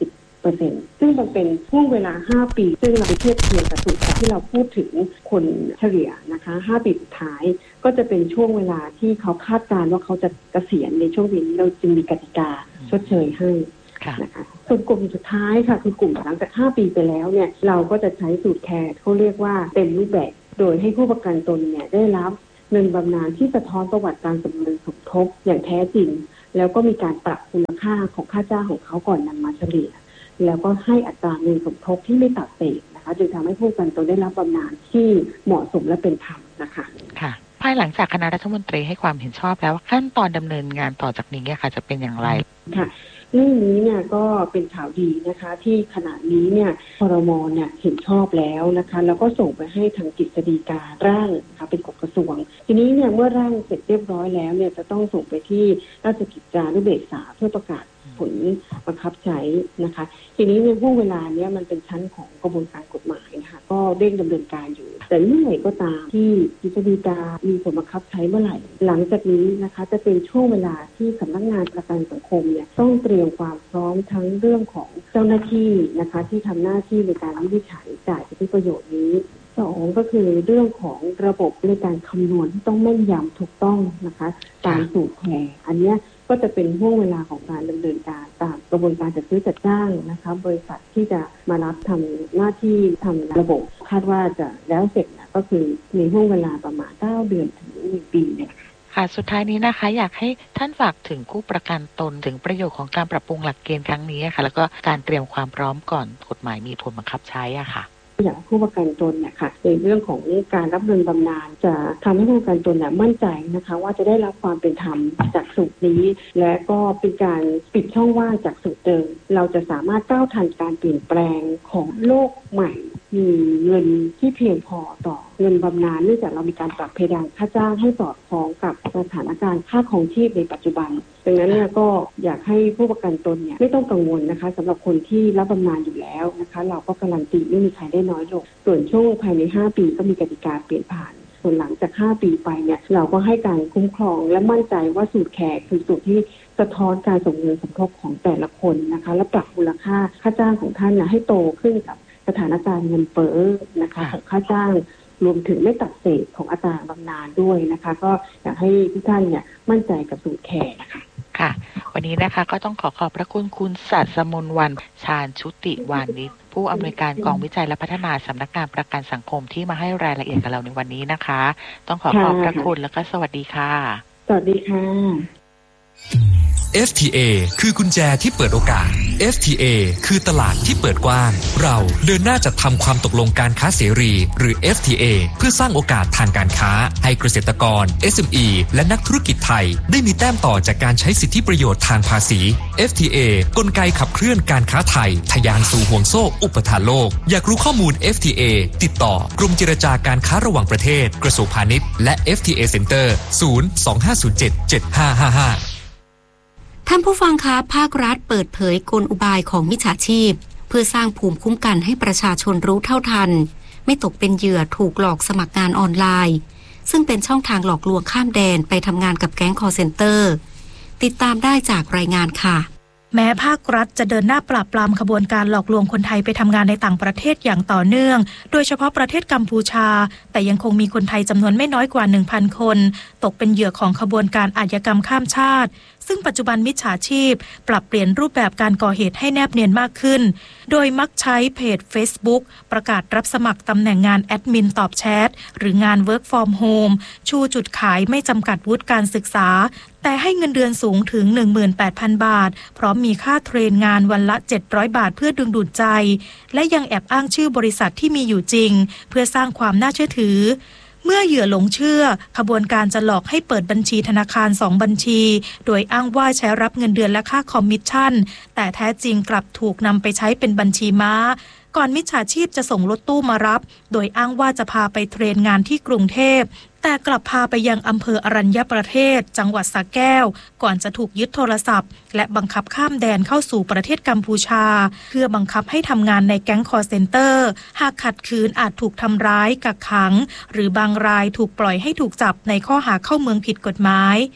เปอร์เซ็นต์ ซึ่งมันเป็นช่วงเวลาห้าปีซึ่งเราไปเทียบเทียบกับสูตรที่เราพูดถึงคนเฉลี่ยนะคะห้าปีสุดท้ายก็จะเป็นช่วงเวลาที่เขาคาดการณ์ว่าเขาจะเกษียณในช่วงนี้เราจึงมีกติกาชดเชยให้นะคะส่วนกลุ่มสุดท้ายค่ะคือกลุ่มหลังจากห้าปีไปแล้วเนี่ยเราก็จะใช้สูตรแคร์เขาเรียกว่าเต็มรูปแบบโดยให้ผู้ประกันตนเนี่ยได้รับเงินบำนาญที่สะท้อนประวัติการสมรสมทบอย่างแท้จริงแล้วก็มีการปรับมูลค่าของค่าจ้างของเขาก่อนนำมาเฉลี่ยแล้วก็ให้อัตราเงินสมทบที่ไม่ตัดเศษนะคะจึงทำให้ผู้ประกันตนได้รับบำนาญที่เหมาะสมและเป็นธรรมนะคะค่ะภายหลังจากคณะรัฐมนตรีให้ความเห็นชอบแล้วขั้นตอนดำเนินงานต่อจากนี้ค่ะจะเป็นอย่างไรค่ะเรื่องนี้เนี่ยก็เป็นข่าวดีนะคะที่ขณะนี้เนี่ยครม.เนี่ยเห็นชอบแล้วนะคะแล้วก็ส่งไปให้ทางกฤษฎีการ่างนะคะเป็นกฎกระทรวงทีนี้เนี่ยเมื่อร่างเสร็จเรียบร้อยแล้วเนี่ยจะต้องส่งไปที่ราชกิจจานุเบกษาเพื่อประกาศผลบังคับใช้นะคะทีนี้ในช่วงเวลาเนี้ยมันเป็นชั้นของกระบวนการกฎหมายนะคะก็เร่งดำเนินการอยู่แต่เมื่อไหร่ก็ตามที่กฤษฎีกามีผลบังคับใช้เมื่อไหร่หลังจากนี้นะคะจะเป็นช่วงเวลาที่สำนักงานประกันสังคมเนี่ยต้องเตรียมความพร้อมทั้งเรื่องของเจ้าหน้าที่นะคะที่ทำหน้าที่ในการวินิจฉัยจ่ายสิทธิประโยชน์นี้สองก็คือเรื่องของระบบในการคำนวณที่ต้องแม่นยำถูกต้องนะคะตามสูตรแคร์อันนี้ก็จะเป็นห่วงเวลาของการดำเนินการตามกระบวนการจัดซื้อจัดจ้างนะคะบริษัทที่จะมารับทำหน้าที่ทำระบบคาดว่าจะแล้วเสร็จนะก็คือมีห่วงเวลาประมาณเก้าเดือนถึงหนึ่งปีเนี่ยค่ะสุดท้ายนี้นะคะอยากให้ท่านฝากถึงผู้ประกันตนถึงประโยชน์ของการปรับปรุงหลักเกณฑ์ครั้งนี้ค่ะแล้วก็การเตรียมความพร้อมก่อนกฎหมายมีผลบังคับใช้อ่ะค่ะอย่างผู้ประกันตนเนี่ยค่ะในเรื่องของการรับเงินบำนาญจะทำให้ผู้ประกันตนเนี่ยมั่นใจนะคะว่าจะได้รับความเป็นธรรมจากสูตรนี้และก็เป็นการปิดช่องว่างจากสูตรเดิมเราจะสามารถก้าวทันการเปลี่ยนแปลงของโลกใหม่มีเงินที่เพียงพอต่อเงินบำนาญเนื่องจากเรามีการปรับเพดานค่าจ้างให้สอดคล้องกับสถานการณ์ค่าครองชีพในปัจจุบันดังนั้นเนี่ยก็อยากให้ผู้ประกันตนเนี่ยไม่ต้องกังวลนะคะสำหรับคนที่รับบำนาญอยู่แล้วนะคะเราก็การันตีไม่มีใครได้น้อยลงส่วนช่วงภายในห้าปีก็มีกติกาเปลี่ยนผ่านส่วนหลังจากห้าปีไปเนี่ยเราก็ให้การคุ้มครองและมั่นใจว่าสูตรแคร์คือสูตรที่สะท้อนการส่งเงินสมทบของแต่ละคนนะคะและปรับมูลค่าค่าจ้างของท่านเนี่ยให้โตขึ้นกับสถานการณ์เงินเฟ้อนะคะของค่าจ้างรวมถึงไม่ตัดเศษของอัตราบำนาญด้วยนะคะก็อยากให้ทุกท่านเนี่ยมั่นใจกับสูตรแคร์นะคะค่ะวันนี้นะคะก็ต้องขอขอบพระคุณคุณศัสมนวันชาญชุติวานิชผู้อำนวยการกองวิจัยและพัฒนาสำนักงานประกันสังคมที่มาให้รายละเอียดกับเราในวันนี้นะคะต้องขอขอบพระคุณแล้วก็สวัสดีค่ะสวัสดีค่ะเอฟ ที เอ คือกุญแจที่เปิดโอกาส เอฟ ที เอ คือตลาดที่เปิดกว้างเราเดินหน้าจัดทำความตกลงการค้าเสรีหรือ เอฟ ที เอ เพื่อสร้างโอกาสทางการค้าให้เกษตรกร เอส เอ็ม อี และนักธุรกิจไทยได้มีแต้มต่อจากการใช้สิทธิประโยชน์ทางภาษี เอฟ ที เอ กลไกขับเคลื่อนการค้าไทยทะยานสู่ห่วงโซ่อุปทานโลกอยากรู้ข้อมูล เอฟ ที เอ ติดต่อกรมเจรจาการค้าระหว่างประเทศกระทรวงพาณิชย์และ เอฟ ที เอ Center ศูนย์ สอง ห้า ศูนย์ เจ็ด เจ็ด ห้า ห้า ห้าท่านผู้ฟังคะภาครัฐเปิดเผยกลอุบายของมิจฉาชีพเพื่อสร้างภูมิคุ้มกันให้ประชาชนรู้เท่าทันไม่ตกเป็นเหยื่อถูกหลอกสมัครงานออนไลน์ซึ่งเป็นช่องทางหลอกลวงข้ามแดนไปทำงานกับแก๊งคอลเซ็นเตอร์ติดตามได้จากรายงานค่ะแม้ภาครัฐจะเดินหน้าปราบปรามขบวนการหลอกลวงคนไทยไปทำงานในต่างประเทศอย่างต่อเนื่องโดยเฉพาะประเทศกัมพูชาแต่ยังคงมีคนไทยจำนวนไม่น้อยกว่า หนึ่งพัน คนตกเป็นเหยื่อของขบวนการอาชญากรรมข้ามชาติซึ่งปัจจุบันมิจฉาชีพปรับเปลี่ยนรูปแบบการก่อเหตุให้แนบเนียนมากขึ้นโดยมักใช้เพจ Facebook ประกาศรับสมัครตำแหน่งงานแอดมินตอบแชทหรืองาน Work from Home ชูจุดขายไม่จำกัดวุฒิการศึกษาแต่ให้เงินเดือนสูงถึง หนึ่งหมื่นแปดพัน บาทพร้อมมีค่าเทรนงานวันละเจ็ดร้อยบาทเพื่อดึงดูดใจและยังแอบอ้างชื่อบริษัทที่มีอยู่จริงเพื่อสร้างความน่าเชื่อถือเมื่อเหยื่อหลงเชื่อขบวนการจะหลอกให้เปิดบัญชีธนาคารสองบัญชีโดยอ้างว่าใช้รับเงินเดือนและค่าคอมมิชชั่นแต่แท้จริงกลับถูกนำไปใช้เป็นบัญชีม้าก่อนมิจฉาชีพจะส่งรถตู้มารับโดยอ้างว่าจะพาไปเทรนงานที่กรุงเทพแต่กลับพาไปยังอำเภออรัญญประเทศจังหวัดสระแก้วก่อนจะถูกยึดโทรศัพท์และบังคับข้ามแดนเข้าสู่ประเทศกัมพูชาเพื่อบังคับให้ทำงานในแก๊งคอลเซ็นเตอร์หากขัดขืนอาจถูกทำร้ายกักขังหรือบางรายถูกปล่อยให้ถูกจับในข้อหาเข้าเมืองผิดกฎหมาย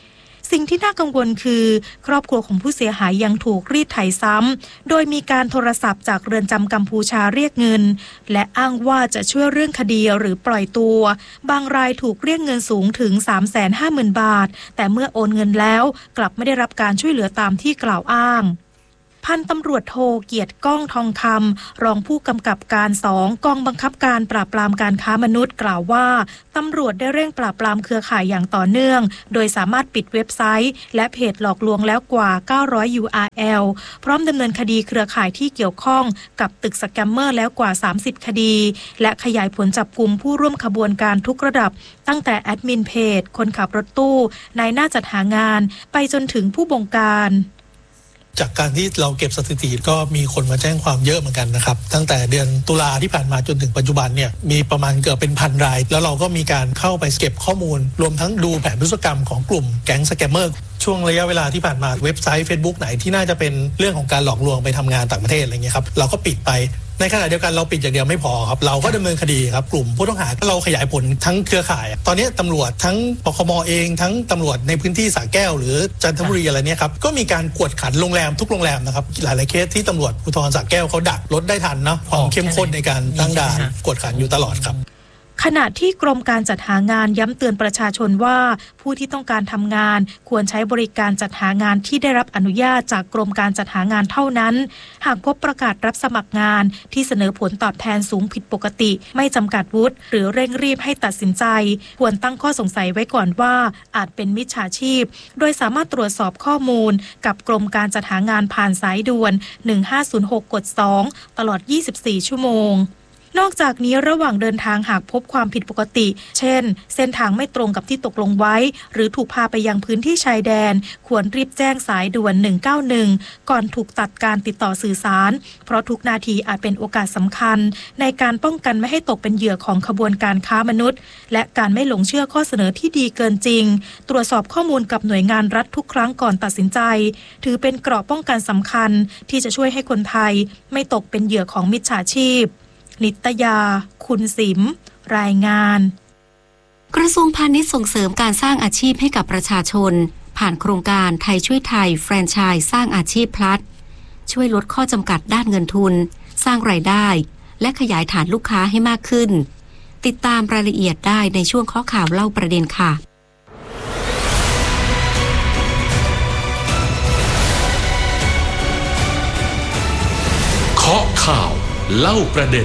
สิ่งที่น่ากังวลคือครอบครัวของผู้เสียหายยังถูกรีดไถซ้ำโดยมีการโทรศัพท์จากเรือนจำกัมพูชาเรียกเงินและอ้างว่าจะช่วยเรื่องคดีหรือปล่อยตัวบางรายถูกเรียกเงินสูงถึง สามแสนห้าหมื่น บาทแต่เมื่อโอนเงินแล้วกลับไม่ได้รับการช่วยเหลือตามที่กล่าวอ้างพันตำรวจโทเกียรติก้องทองคำรองผู้กำกับการสองกองบังคับการปราบปรามการค้ามนุษย์กล่าวว่าตำรวจได้เร่งปราบปรามเครือข่ายอย่างต่อเนื่องโดยสามารถปิดเว็บไซต์และเพจหลอกลวงแล้วกว่าเก้าร้อย ยู อาร์ แอล พร้อมดำเนินคดีเครือข่ายที่เกี่ยวข้องกับตึกสแกมเมอร์แล้วกว่าสามสิบคดีและขยายผลจับกุมผู้ร่วมขบวนการทุกระดับตั้งแต่แอดมินเพจคนขับรถตู้นายหน้าจัดหางานไปจนถึงผู้บงการจากการที่เราเก็บสถิติก็มีคนมาแจ้งความเยอะเหมือนกันนะครับตั้งแต่เดือนตุลาที่ผ่านมาจนถึงปัจจุบันเนี่ยมีประมาณเกือบเป็นพันรายแล้วเราก็มีการเข้าไปเก็บข้อมูลรวมทั้งดูแผนพฤติกรรมของกลุ่มแก๊งสแกมเมอร์ช่วงระยะเวลาที่ผ่านมาเว็บไซต์ Facebook ไหนที่น่าจะเป็นเรื่องของการหลอกลวงไปทำงานต่างประเทศอะไรเงี้ยครับเราก็ปิดไปในขณะเดียวกันเราปิดอย่างเดียวไม่พอครับเราก็ดำเนินคดีครับกลุ่มผู้ต้องหาเราขยายผลทั้งเครือข่ายตอนนี้ตำรวจทั้งปคมเองทั้งตำรวจในพื้นที่สระแก้วหรือจันทบุรีอะไรเนี่ยครับก็มีการกวดขันโรงแรมทุกโรงแรมนะครับหลายๆเคสที่ตำรวจภูธรสระแก้วเขาดักรถได้ทันเนาะความเข้มข้นในการตั้งด่านกวดขันอยู่ตลอดครับขณะที่กรมการจัดหางานย้ำเตือนประชาชนว่าผู้ที่ต้องการทำงานควรใช้บริการจัดหางานที่ได้รับอนุญาตจากกรมการจัดหางานเท่านั้นหากพบประกาศรับสมัครงานที่เสนอผลตอบแทนสูงผิดปกติไม่จำกัดวุฒิหรือเร่งรีบให้ตัดสินใจควรตั้งข้อสงสัยไว้ก่อนว่าอาจเป็นมิจฉาชีพโดยสามารถตรวจสอบข้อมูลกับกรมการจัดหางานผ่านสายด่วนหนึ่งห้าศูนย์หกกดสองตลอดยี่สิบสี่ชั่วโมงนอกจากนี้ระหว่างเดินทางหากพบความผิดปกติเช่นเส้นทางไม่ตรงกับที่ตกลงไว้หรือถูกพาไปยังพื้นที่ชายแดนควรรีบแจ้งสายด่วนหนึ่งเก้าหนึ่งก่อนถูกตัดการติดต่อสื่อสารเพราะทุกนาทีอาจเป็นโอกาสสำคัญในการป้องกันไม่ให้ตกเป็นเหยื่อของขบวนการค้ามนุษย์และการไม่หลงเชื่อข้อเสนอที่ดีเกินจริงตรวจสอบข้อมูลกับหน่วยงานรัฐทุกครั้งก่อนตัดสินใจถือเป็นเกราะป้องกันสำคัญที่จะช่วยให้คนไทยไม่ตกเป็นเหยื่อของมิจฉาชีพนิตยาคุณสิมรายงานกระทรวงพาณิชย์ส่งเสริมการสร้างอาชีพให้กับประชาชนผ่านโครงการไทยช่วยไทยแฟรนไชส์สร้างอาชีพพลัสช่วยลดข้อจำกัดด้านเงินทุนสร้างรายได้และขยายฐานลูกค้าให้มากขึ้นติดตามรายละเอียดได้ในช่วงข้อข่าวเล่าประเด็นค่ะข้อข่าวเล่าประเด็น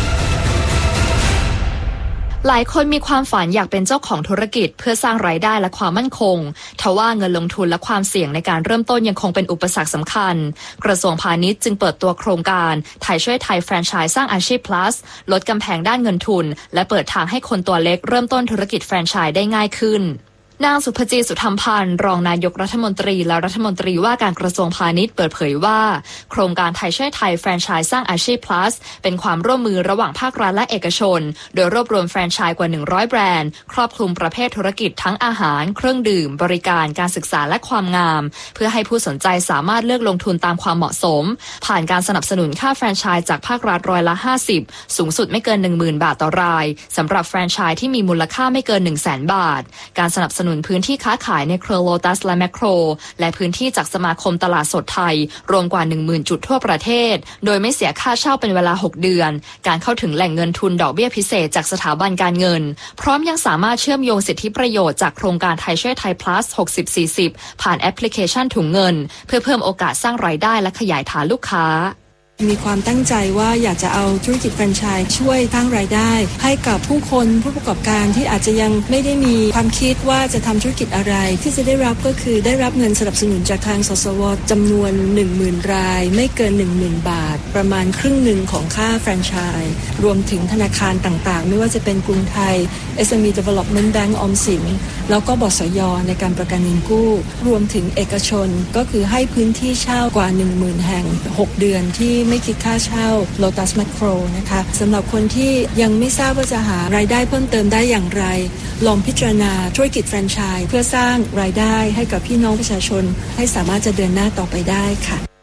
หลายคนมีความฝันอยากเป็นเจ้าของธุรกิจเพื่อสร้างรายได้และความมั่นคงทว่าเงินลงทุนและความเสี่ยงในการเริ่มต้นยังคงเป็นอุปสรรคสำคัญกระทรวงพาณิชย์จึงเปิดตัวโครงการไทยช่วยไทยแฟรนไชส์สร้างอาชีพ plus ลดกำแพงด้านเงินทุนและเปิดทางให้คนตัวเล็กเริ่มต้นธุรกิจแฟรนไชส์ได้ง่ายขึ้นนางสุภจีสุธรรมพันธ์รองนายกรัฐมนตรีและรัฐมนตรีว่าการกระทรวงพาณิชย์เปิดเผยว่าโครงการไทยช่วยไทยแฟรนไชส์สร้างอาชีพ plus เป็นความร่วมมือระหว่างภาครัฐและเอกชนโดยรวบรวมแฟรนไชส์กว่าหนึ่งร้อยแบรนด์ครอบคลุมประเภทธุรกิจทั้งอาหารเครื่องดื่มบริการการศึกษาและความงามเพื่อให้ผู้สนใจสามารถเลือกลงทุนตามความเหมาะสมผ่านการสนับสนุนค่าแฟรนไชส์จากภาครัฐร้อยละห้าสิบสูงสุดไม่เกิน หนึ่งหมื่น บาทต่อรายสำหรับแฟรนไชส์ที่มีมูลค่าไม่เกิน หนึ่งแสน บาทการสนับสนุนพื้นที่ค้าขายในเครือโลตัสและแมคโครและพื้นที่จากสมาคมตลาดสดไทยรวมกว่า หนึ่งหมื่น จุดทั่วประเทศโดยไม่เสียค่าเช่าเป็นเวลาหกเดือนการเข้าถึงแหล่งเงินทุนดอกเบี้ยพิเศษจากสถาบันการเงินพร้อมยังสามารถเชื่อมโยงสิทธิประโยชน์จากโครงการไทยช่วยไทย plus หกสิบ สี่สิบผ่านแอปพลิเคชันถุงเงินเพื่อเพิ่มโอกาสสร้างรายได้และขยายฐานลูกค้ามีความตั้งใจว่าอยากจะเอาธุรกิจแฟรนไชส์ช่วยสร้างรายได้ให้กับผู้คนผู้ประกอบการที่อาจจะยังไม่ได้มีความคิดว่าจะทำธุรกิจอะไรที่จะได้รับก็คือได้รับเงินสนับสนุนจากทางสสวจำนวน หนึ่งหมื่น รายไม่เกิน หนึ่งหมื่น บาทประมาณครึ่งหนึ่งของค่าแฟรนไชส์รวมถึงธนาคารต่างๆไม่ว่าจะเป็นกรุงไทย เอส เอ็ม อี Development Bank ออมสินแล้วก็บสย.ในการประกันเงินกู้รวมถึงเอกชนก็คือให้พื้นที่เช่ากว่า หนึ่งหมื่น แห่งหกเดือนที่ไม่คิดค่าเช่า Lotus Macro นะคะสำหรับคนที่ยังไม่ทราบว่าจะหารายได้เพิ่มเติมได้อย่างไรลองพิจารณาธุรกิจแฟรนไชส์เพื่อสร้างรายได้ให้กับพี่น้องประชาชนให้สามารถจะเดินหน้าต่อไปได้ค่ะ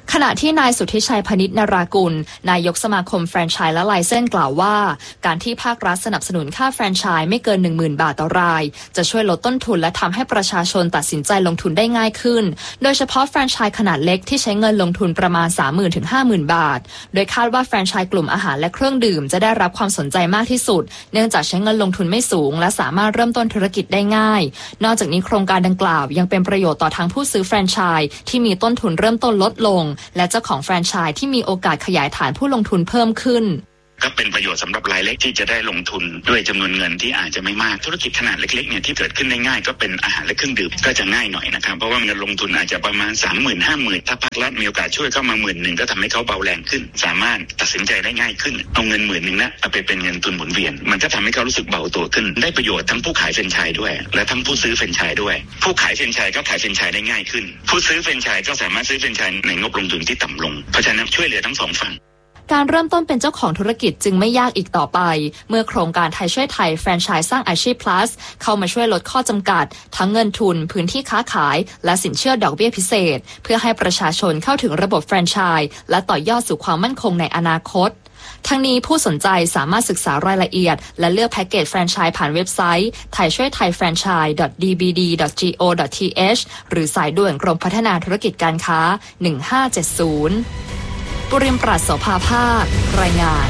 ขณะที่นายสุทธิชัยพนิษฐ์นรากุลนายกสมาคมแฟรนไชส์และไลเซนส์กล่าวว่าการที่ภาครัฐสนับสนุนค่าแฟรนไชส์ไม่เกิน หนึ่งหมื่น บาทต่อรายจะช่วยลดต้นทุนและทำให้ประชาชนตัดสินใจลงทุนได้ง่ายขึ้นโดยเฉพาะแฟรนไชส์ขนาดเล็กที่ใช้เงินลงทุนประมาณ สามหมื่น ถึง ห้าหมื่น บาทโดยคาดว่าแฟรนไชส์กลุ่มอาหารและเครื่องดื่มจะได้รับความสนใจมากที่สุดเนื่องจากใช้เงินลงทุนไม่สูงและสามารถเริ่มต้นธุรกิจได้ง่ายนอกจากนี้โครงการดังกล่าวยังเป็นประโยชน์ต่อทั้งผู้ซื้อแฟรนไชส์ที่มีต้นทุนเริ่มต้นลดลงและเจ้าของแฟรนไชส์ที่มีโอกาสขยายฐานผู้ลงทุนเพิ่มขึ้นก็เป็นประโยชน์สำหรับรายเล็กที่จะได้ลงทุนด้วยจำนวนเงินที่อาจจะไม่มากธุรกิจขนาดเล็กๆเนี่ยที่เกิดขึ้นได้ง่ายก็เป็นอาหารและเครื่องดื่มก็จะง่ายหน่อยนะครับเพราะว่าเงินลงทุนอาจจะประมาณ สามหมื่น ห้าหมื่น ถ้าภาครัฐมีโอกาสช่วยเข้ามาหมื่นหนึ่งก็ทำให้เขาเบาแรงขึ้นสามารถตัดสินใจได้ง่ายขึ้นเอาเงินหมื่นหนึ่งนะเอาไปเป็นเงินทุนหมุนเวียนมันก็ทำให้เขารู้สึกเบาตัวขึ้นได้ประโยชน์ทั้งผู้ขายแฟรนไชส์ด้วยและทั้งผู้ซื้อแฟรนไชส์ด้วยผู้ขายแฟรนไชส์ก็ขายแฟรนไชส์ได้ง่ายขึ้นผู้ซื้อแฟรนไชส์ก็สามารถซื้อแฟรนไชส์ในงบลงทุนที่ต่ำลงเพราะฉะนั้นช่วยเหลือทั้งสองฝั่งการเริ่มต้นเป็นเจ้าของธุรกิจจึงไม่ยากอีกต่อไปเมื่อโครงการไทยช่วยไทยแฟรนไชส์สร้างอาชีพ plus เข้ามาช่วยลดข้อจำกัดทั้งเงินทุนพื้นที่ค้าขายและสินเชื่อดอกเบี้ยพิเศษเพื่อให้ประชาชนเข้าถึงระบบแฟรนไชส์และต่อยอดสู่ความมั่นคงในอนาคตทั้งนี้ผู้สนใจสามารถศึกษารายละเอียดและเลือกแพ็กเกจแฟรนไชส์ผ่านเว็บไซต์ไทยช่วยไทยแฟรนไชส์ ดอท ดี บี ดี ดอท จี โอ ดอท ที เอช หรือสายด่วนกรมพัฒนาธุรกิจการค้าหนึ่งห้าเจ็ดศูนย์ปุริมปราศโสภาภาครายงาน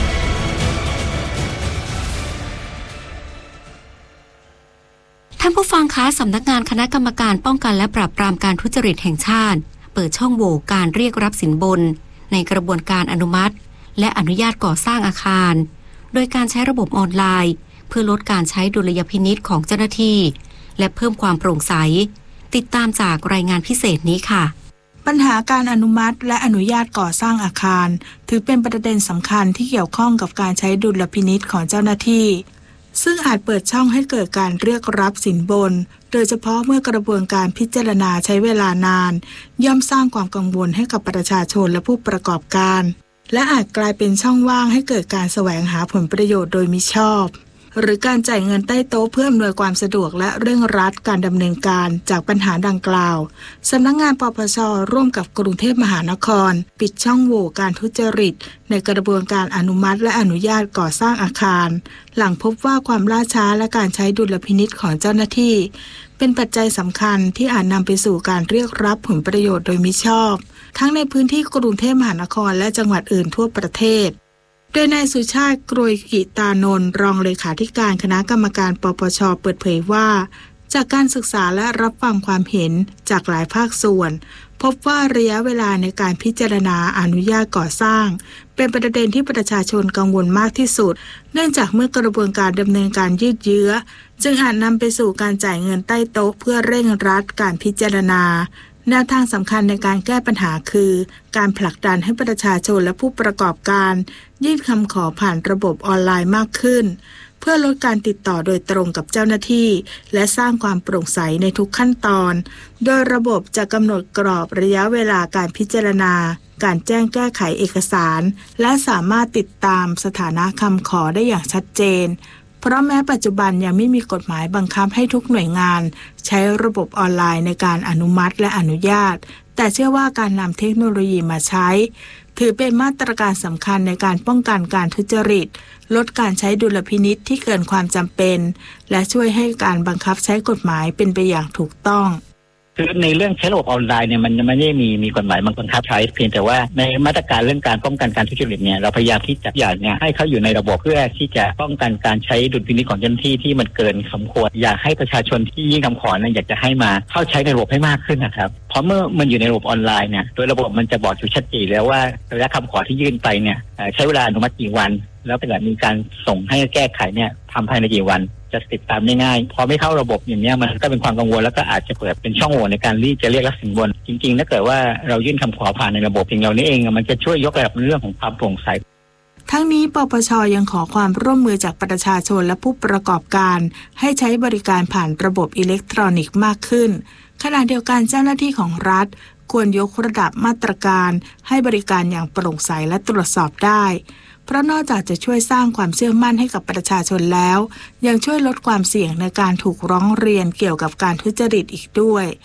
ท่านผู้ฟังคะสำนักงานคณะกรรมการป้องกันและปราบปรามการทุจริตแห่งชาติเปิดช่องโหว่การเรียกรับสินบนในกระบวนการอนุมัติและอนุญาตก่อสร้างอาคารโดยการใช้ระบบออนไลน์เพื่อลดการใช้ดุลยพินิจของเจ้าหน้าที่และเพิ่มความโปร่งใสติดตามจากรายงานพิเศษนี้ค่ะปัญหาการอนุมัติและอนุญาตก่อสร้างอาคารถือเป็นประเด็นสำคัญที่เกี่ยวข้องกับการใช้ดุลพินิจของเจ้าหน้าที่ซึ่งอาจเปิดช่องให้เกิดการเรียกรับสินบนโดยเฉพาะเมื่อกระบวนการพิจารณาใช้เวลานานย่อมสร้างความกังวลให้กับประชาชนและผู้ประกอบการและอาจกลายเป็นช่องว่างให้เกิดการแสวงหาผลประโยชน์โดยมิชอบหรือการจ่ายเงินใต้โต๊ะเพื่ออำนวยความสะดวกและเร่งรัดการดำเนินการจากปัญหาดังกล่าวสำนักงานปปช.ร่วมกับกรุงเทพมหานครปิดช่องโหว่การทุจริตในกระบวนการอนุมัติและอนุญาตก่อสร้างอาคารหลังพบว่าความล่าช้าและการใช้ดุลพินิจของเจ้าหน้าที่เป็นปัจจัยสำคัญที่อาจนำไปสู่การเรียกรับผลประโยชน์โดยมิชอบทั้งในพื้นที่กรุงเทพมหานครและจังหวัดอื่นทั่วประเทศโดยนายสุชาติกรวยกิตานนท์รองเลขาธิการคณะกรรมการปปช.เปิดเผยว่าจากการศึกษาและรับฟังความเห็นจากหลายภาคส่วนพบว่าระยะเวลาในการพิจารณาอนุญาตก่อสร้างเป็นประเด็นที่ประชาชนกังวลมากที่สุดเนื่องจากเมื่อกระบวนการดำเนินการยืดเยื้อจึงอาจนำไปสู่การจ่ายเงินใต้โต๊ะเพื่อเร่งรัดการพิจารณาแนวทางสำคัญในการแก้ปัญหาคือการผลักดันให้ประชาชนและผู้ประกอบการยื่นคำขอผ่านระบบออนไลน์มากขึ้นเพื่อลดการติดต่อโดยตรงกับเจ้าหน้าที่และสร้างความโปร่งใสในทุกขั้นตอนโดยระบบจะกำหนดกรอบระยะเวลาการพิจารณาการแจ้งแก้ไขเอกสารและสามารถติดตามสถานะคำขอได้อย่างชัดเจนเพราะแม้ปัจจุบันยังไม่มีกฎหมายบังคับให้ทุกหน่วยงานใช้ระบบออนไลน์ในการอนุมัติและอนุญาตแต่เชื่อว่าการนำเทคโนโลยีมาใช้ถือเป็นมาตรการสำคัญในการป้องกันการทุจริตลดการใช้ดุลพินิจที่เกินความจำเป็นและช่วยให้การบังคับใช้กฎหมายเป็นไปอย่างถูกต้องคือในเรื่องใช้ระบบออนไลน์เนี่ยมันไม่ได้มีมีกฎหมายบังคับใช้เพียงแต่ว่าในมาตรการเรื่องการป้องกันการทุจริตเนี่ยเราพยายามที่จะอยากเนี่ยให้เขาอยู่ในระบบเพื่อที่จะป้องกันการใช้ดุลพินิจของเจ้าหน้าที่ที่มันเกินสมควรอยากให้ประชาชนที่ยื่นคำขอเนี่ยอยากจะให้มาเข้าใช้ในระบบให้มากขึ้นนะครับเพราะเมื่อมันอยู่ในระบบออนไลน์เนี่ยโดยระบบมันจะบอกอยู่ชัดเจนแล้วว่าระยะคำขอที่ยื่นไปเนี่ยใช้เวลาอนุมัติกี่วันแล้วถ้าเกิดมีการส่งให้แก้ไขเนี่ยทำภายในกี่วันจะติดตามได้ง่ายพอไม่เข้าระบบอย่างนี้มันก็เป็นความกังวลแล้วก็อาจจะเปิดเป็นช่องโหว่ในการที่จะเรียกรับสินบนจริงๆถ้าเกิดว่าเรายื่นคำขอผ่านในระบบเองเรานี่เองมันจะช่วยยกระดับเรื่องของความโปร่งใสทั้งนี้ปปช.ยังขอความร่วมมือจากประชาชนและผู้ประกอบการให้ใช้บริการผ่านระบบอิเล็กทรอนิกส์มากขึ้นขณะเดียวกันเจ้าหน้าที่ของรัฐควรยกระดับมาตรการให้บริการอย่างโปร่งใสและตรวจสอบได้เพราะนอกจากจะช่วยสร้างความเชื่อมั่นให้กับประชาชนแล้วยังช่วยลดความเสี่ยงในการถูกร้องเรียนเกี่ยวกับการทุจริตอีกด้วย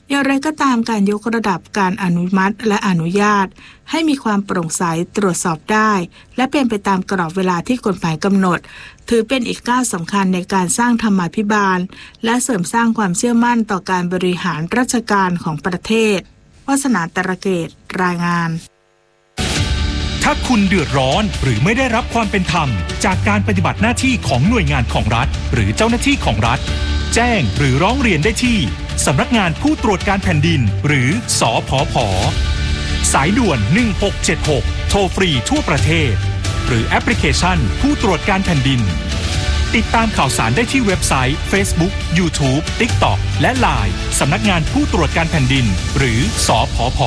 อย่างไรก็ตามการยกระดับการอนุมัติและอนุญาตให้มีความโปร่งใสตรวจสอบได้และเป็นไปตามกรอบเวลาที่กฎหมายกำหนดถือเป็นอีกก้าวสำคัญในการสร้างธรรมาภิบาลและเสริมสร้างความเชื่อมั่นต่อการบริหารราชการของประเทศวาสนาตระเกตรายงานถ้าคุณเดือดร้อนหรือไม่ได้รับความเป็นธรรมจากการปฏิบัติหน้าที่ของหน่วยงานของรัฐหรือเจ้าหน้าที่ของรัฐแจ้งหรือร้องเรียนได้ที่สำนักงานผู้ตรวจการแผ่นดินหรือสผผ.สายด่วนหนึ่งหกเจ็ดหกโทรฟรีทั่วประเทศหรือแอปพลิเคชันผู้ตรวจการแผ่นดินติดตามข่าวสารได้ที่เว็บไซต์ Facebook YouTube TikTok และ ไลน์ สำนักงานผู้ตรวจการแผ่นดินหรือสผผ.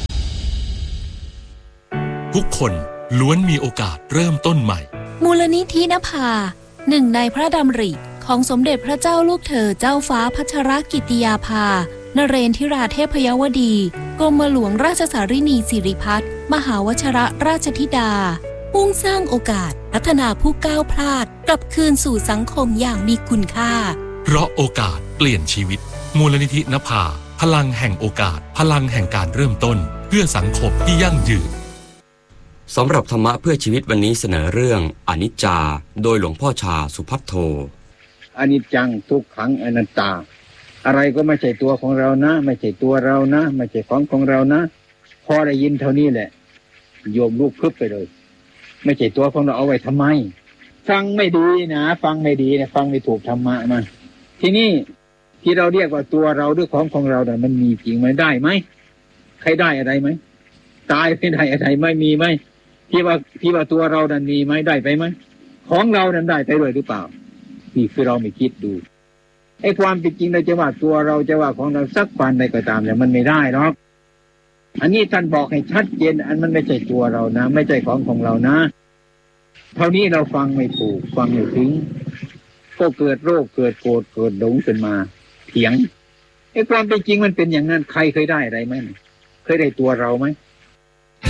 ทุกคนล้วนมีโอกาสเริ่มต้นใหม่มูลนิธินภาหนึ่งในพระดำริของสมเด็จพระเจ้าลูกเธอเจ้าฟ้าพัชรกิติยาภานเรนทิราเทพยวดีกรมหลวงราชสารินีสิริพัฒน์มหาวชรราชธิดามุ่งสร้างโอกาสพัฒนาผู้ก้าวพลาดกลับคืนสู่สังคมอย่างมีคุณค่าเพราะโอกาสเปลี่ยนชีวิตมูลนิธินภาพลังแห่งโอกาสพลังแห่งการเริ่มต้นเพื่อสังคมที่ยั่งยืนสำหรับธรรมะเพื่อชีวิตวันนี้เสนอเรื่องอนิจจาโดยหลวงพ่อชาสุภัทโทอนิจจังทุกขังอนัตตาอะไรก็ไม่ใช่ตัวของเรานะไม่ใช่ตัวเรานะไม่ใช่ของของเรานะพอได้ยินเท่านี้แหละโยมลูกพึบไปเลยไม่ใช่ตัวของเราเอาไว้ทำไมฟังไม่ดีนะฟังไม่ดีนะฟังไม่ถูกธรรมะมาทีนี้ที่เราเรียกว่าตัวเราด้วยของของเราเนี่ยมันมีจริงไหมได้ไหมใครได้อะไรไหมตายไม่ได้อะไรไม่มีไหมที่ว่าที่ว่าตัวเรานั้นมีไหมได้ไปไหมของเรานั้นได้ไปด้วยหรือเปล่านี่คือเราไม่คิดดูไอ้ความเป็นจริงเราจะว่าตัวเราจะว่าของเราสักวันใดก็ตามเนี่ยมันไม่ได้หรอกอันนี้ท่านบอกให้ชัดเจนอันมันไม่ใช่ตัวเรานะไม่ใช่ของของเรานะเท่านี้เราฟังไม่ถูกฟังไม่ถึงก็เกิดโรคเกิดโกรธเกิดหลงขึ้นมาเถียงไอ้ความเป็นจริงมันเป็นอย่างนั้นใครเคยได้อะไรไหมเคยได้ตัวเราไหม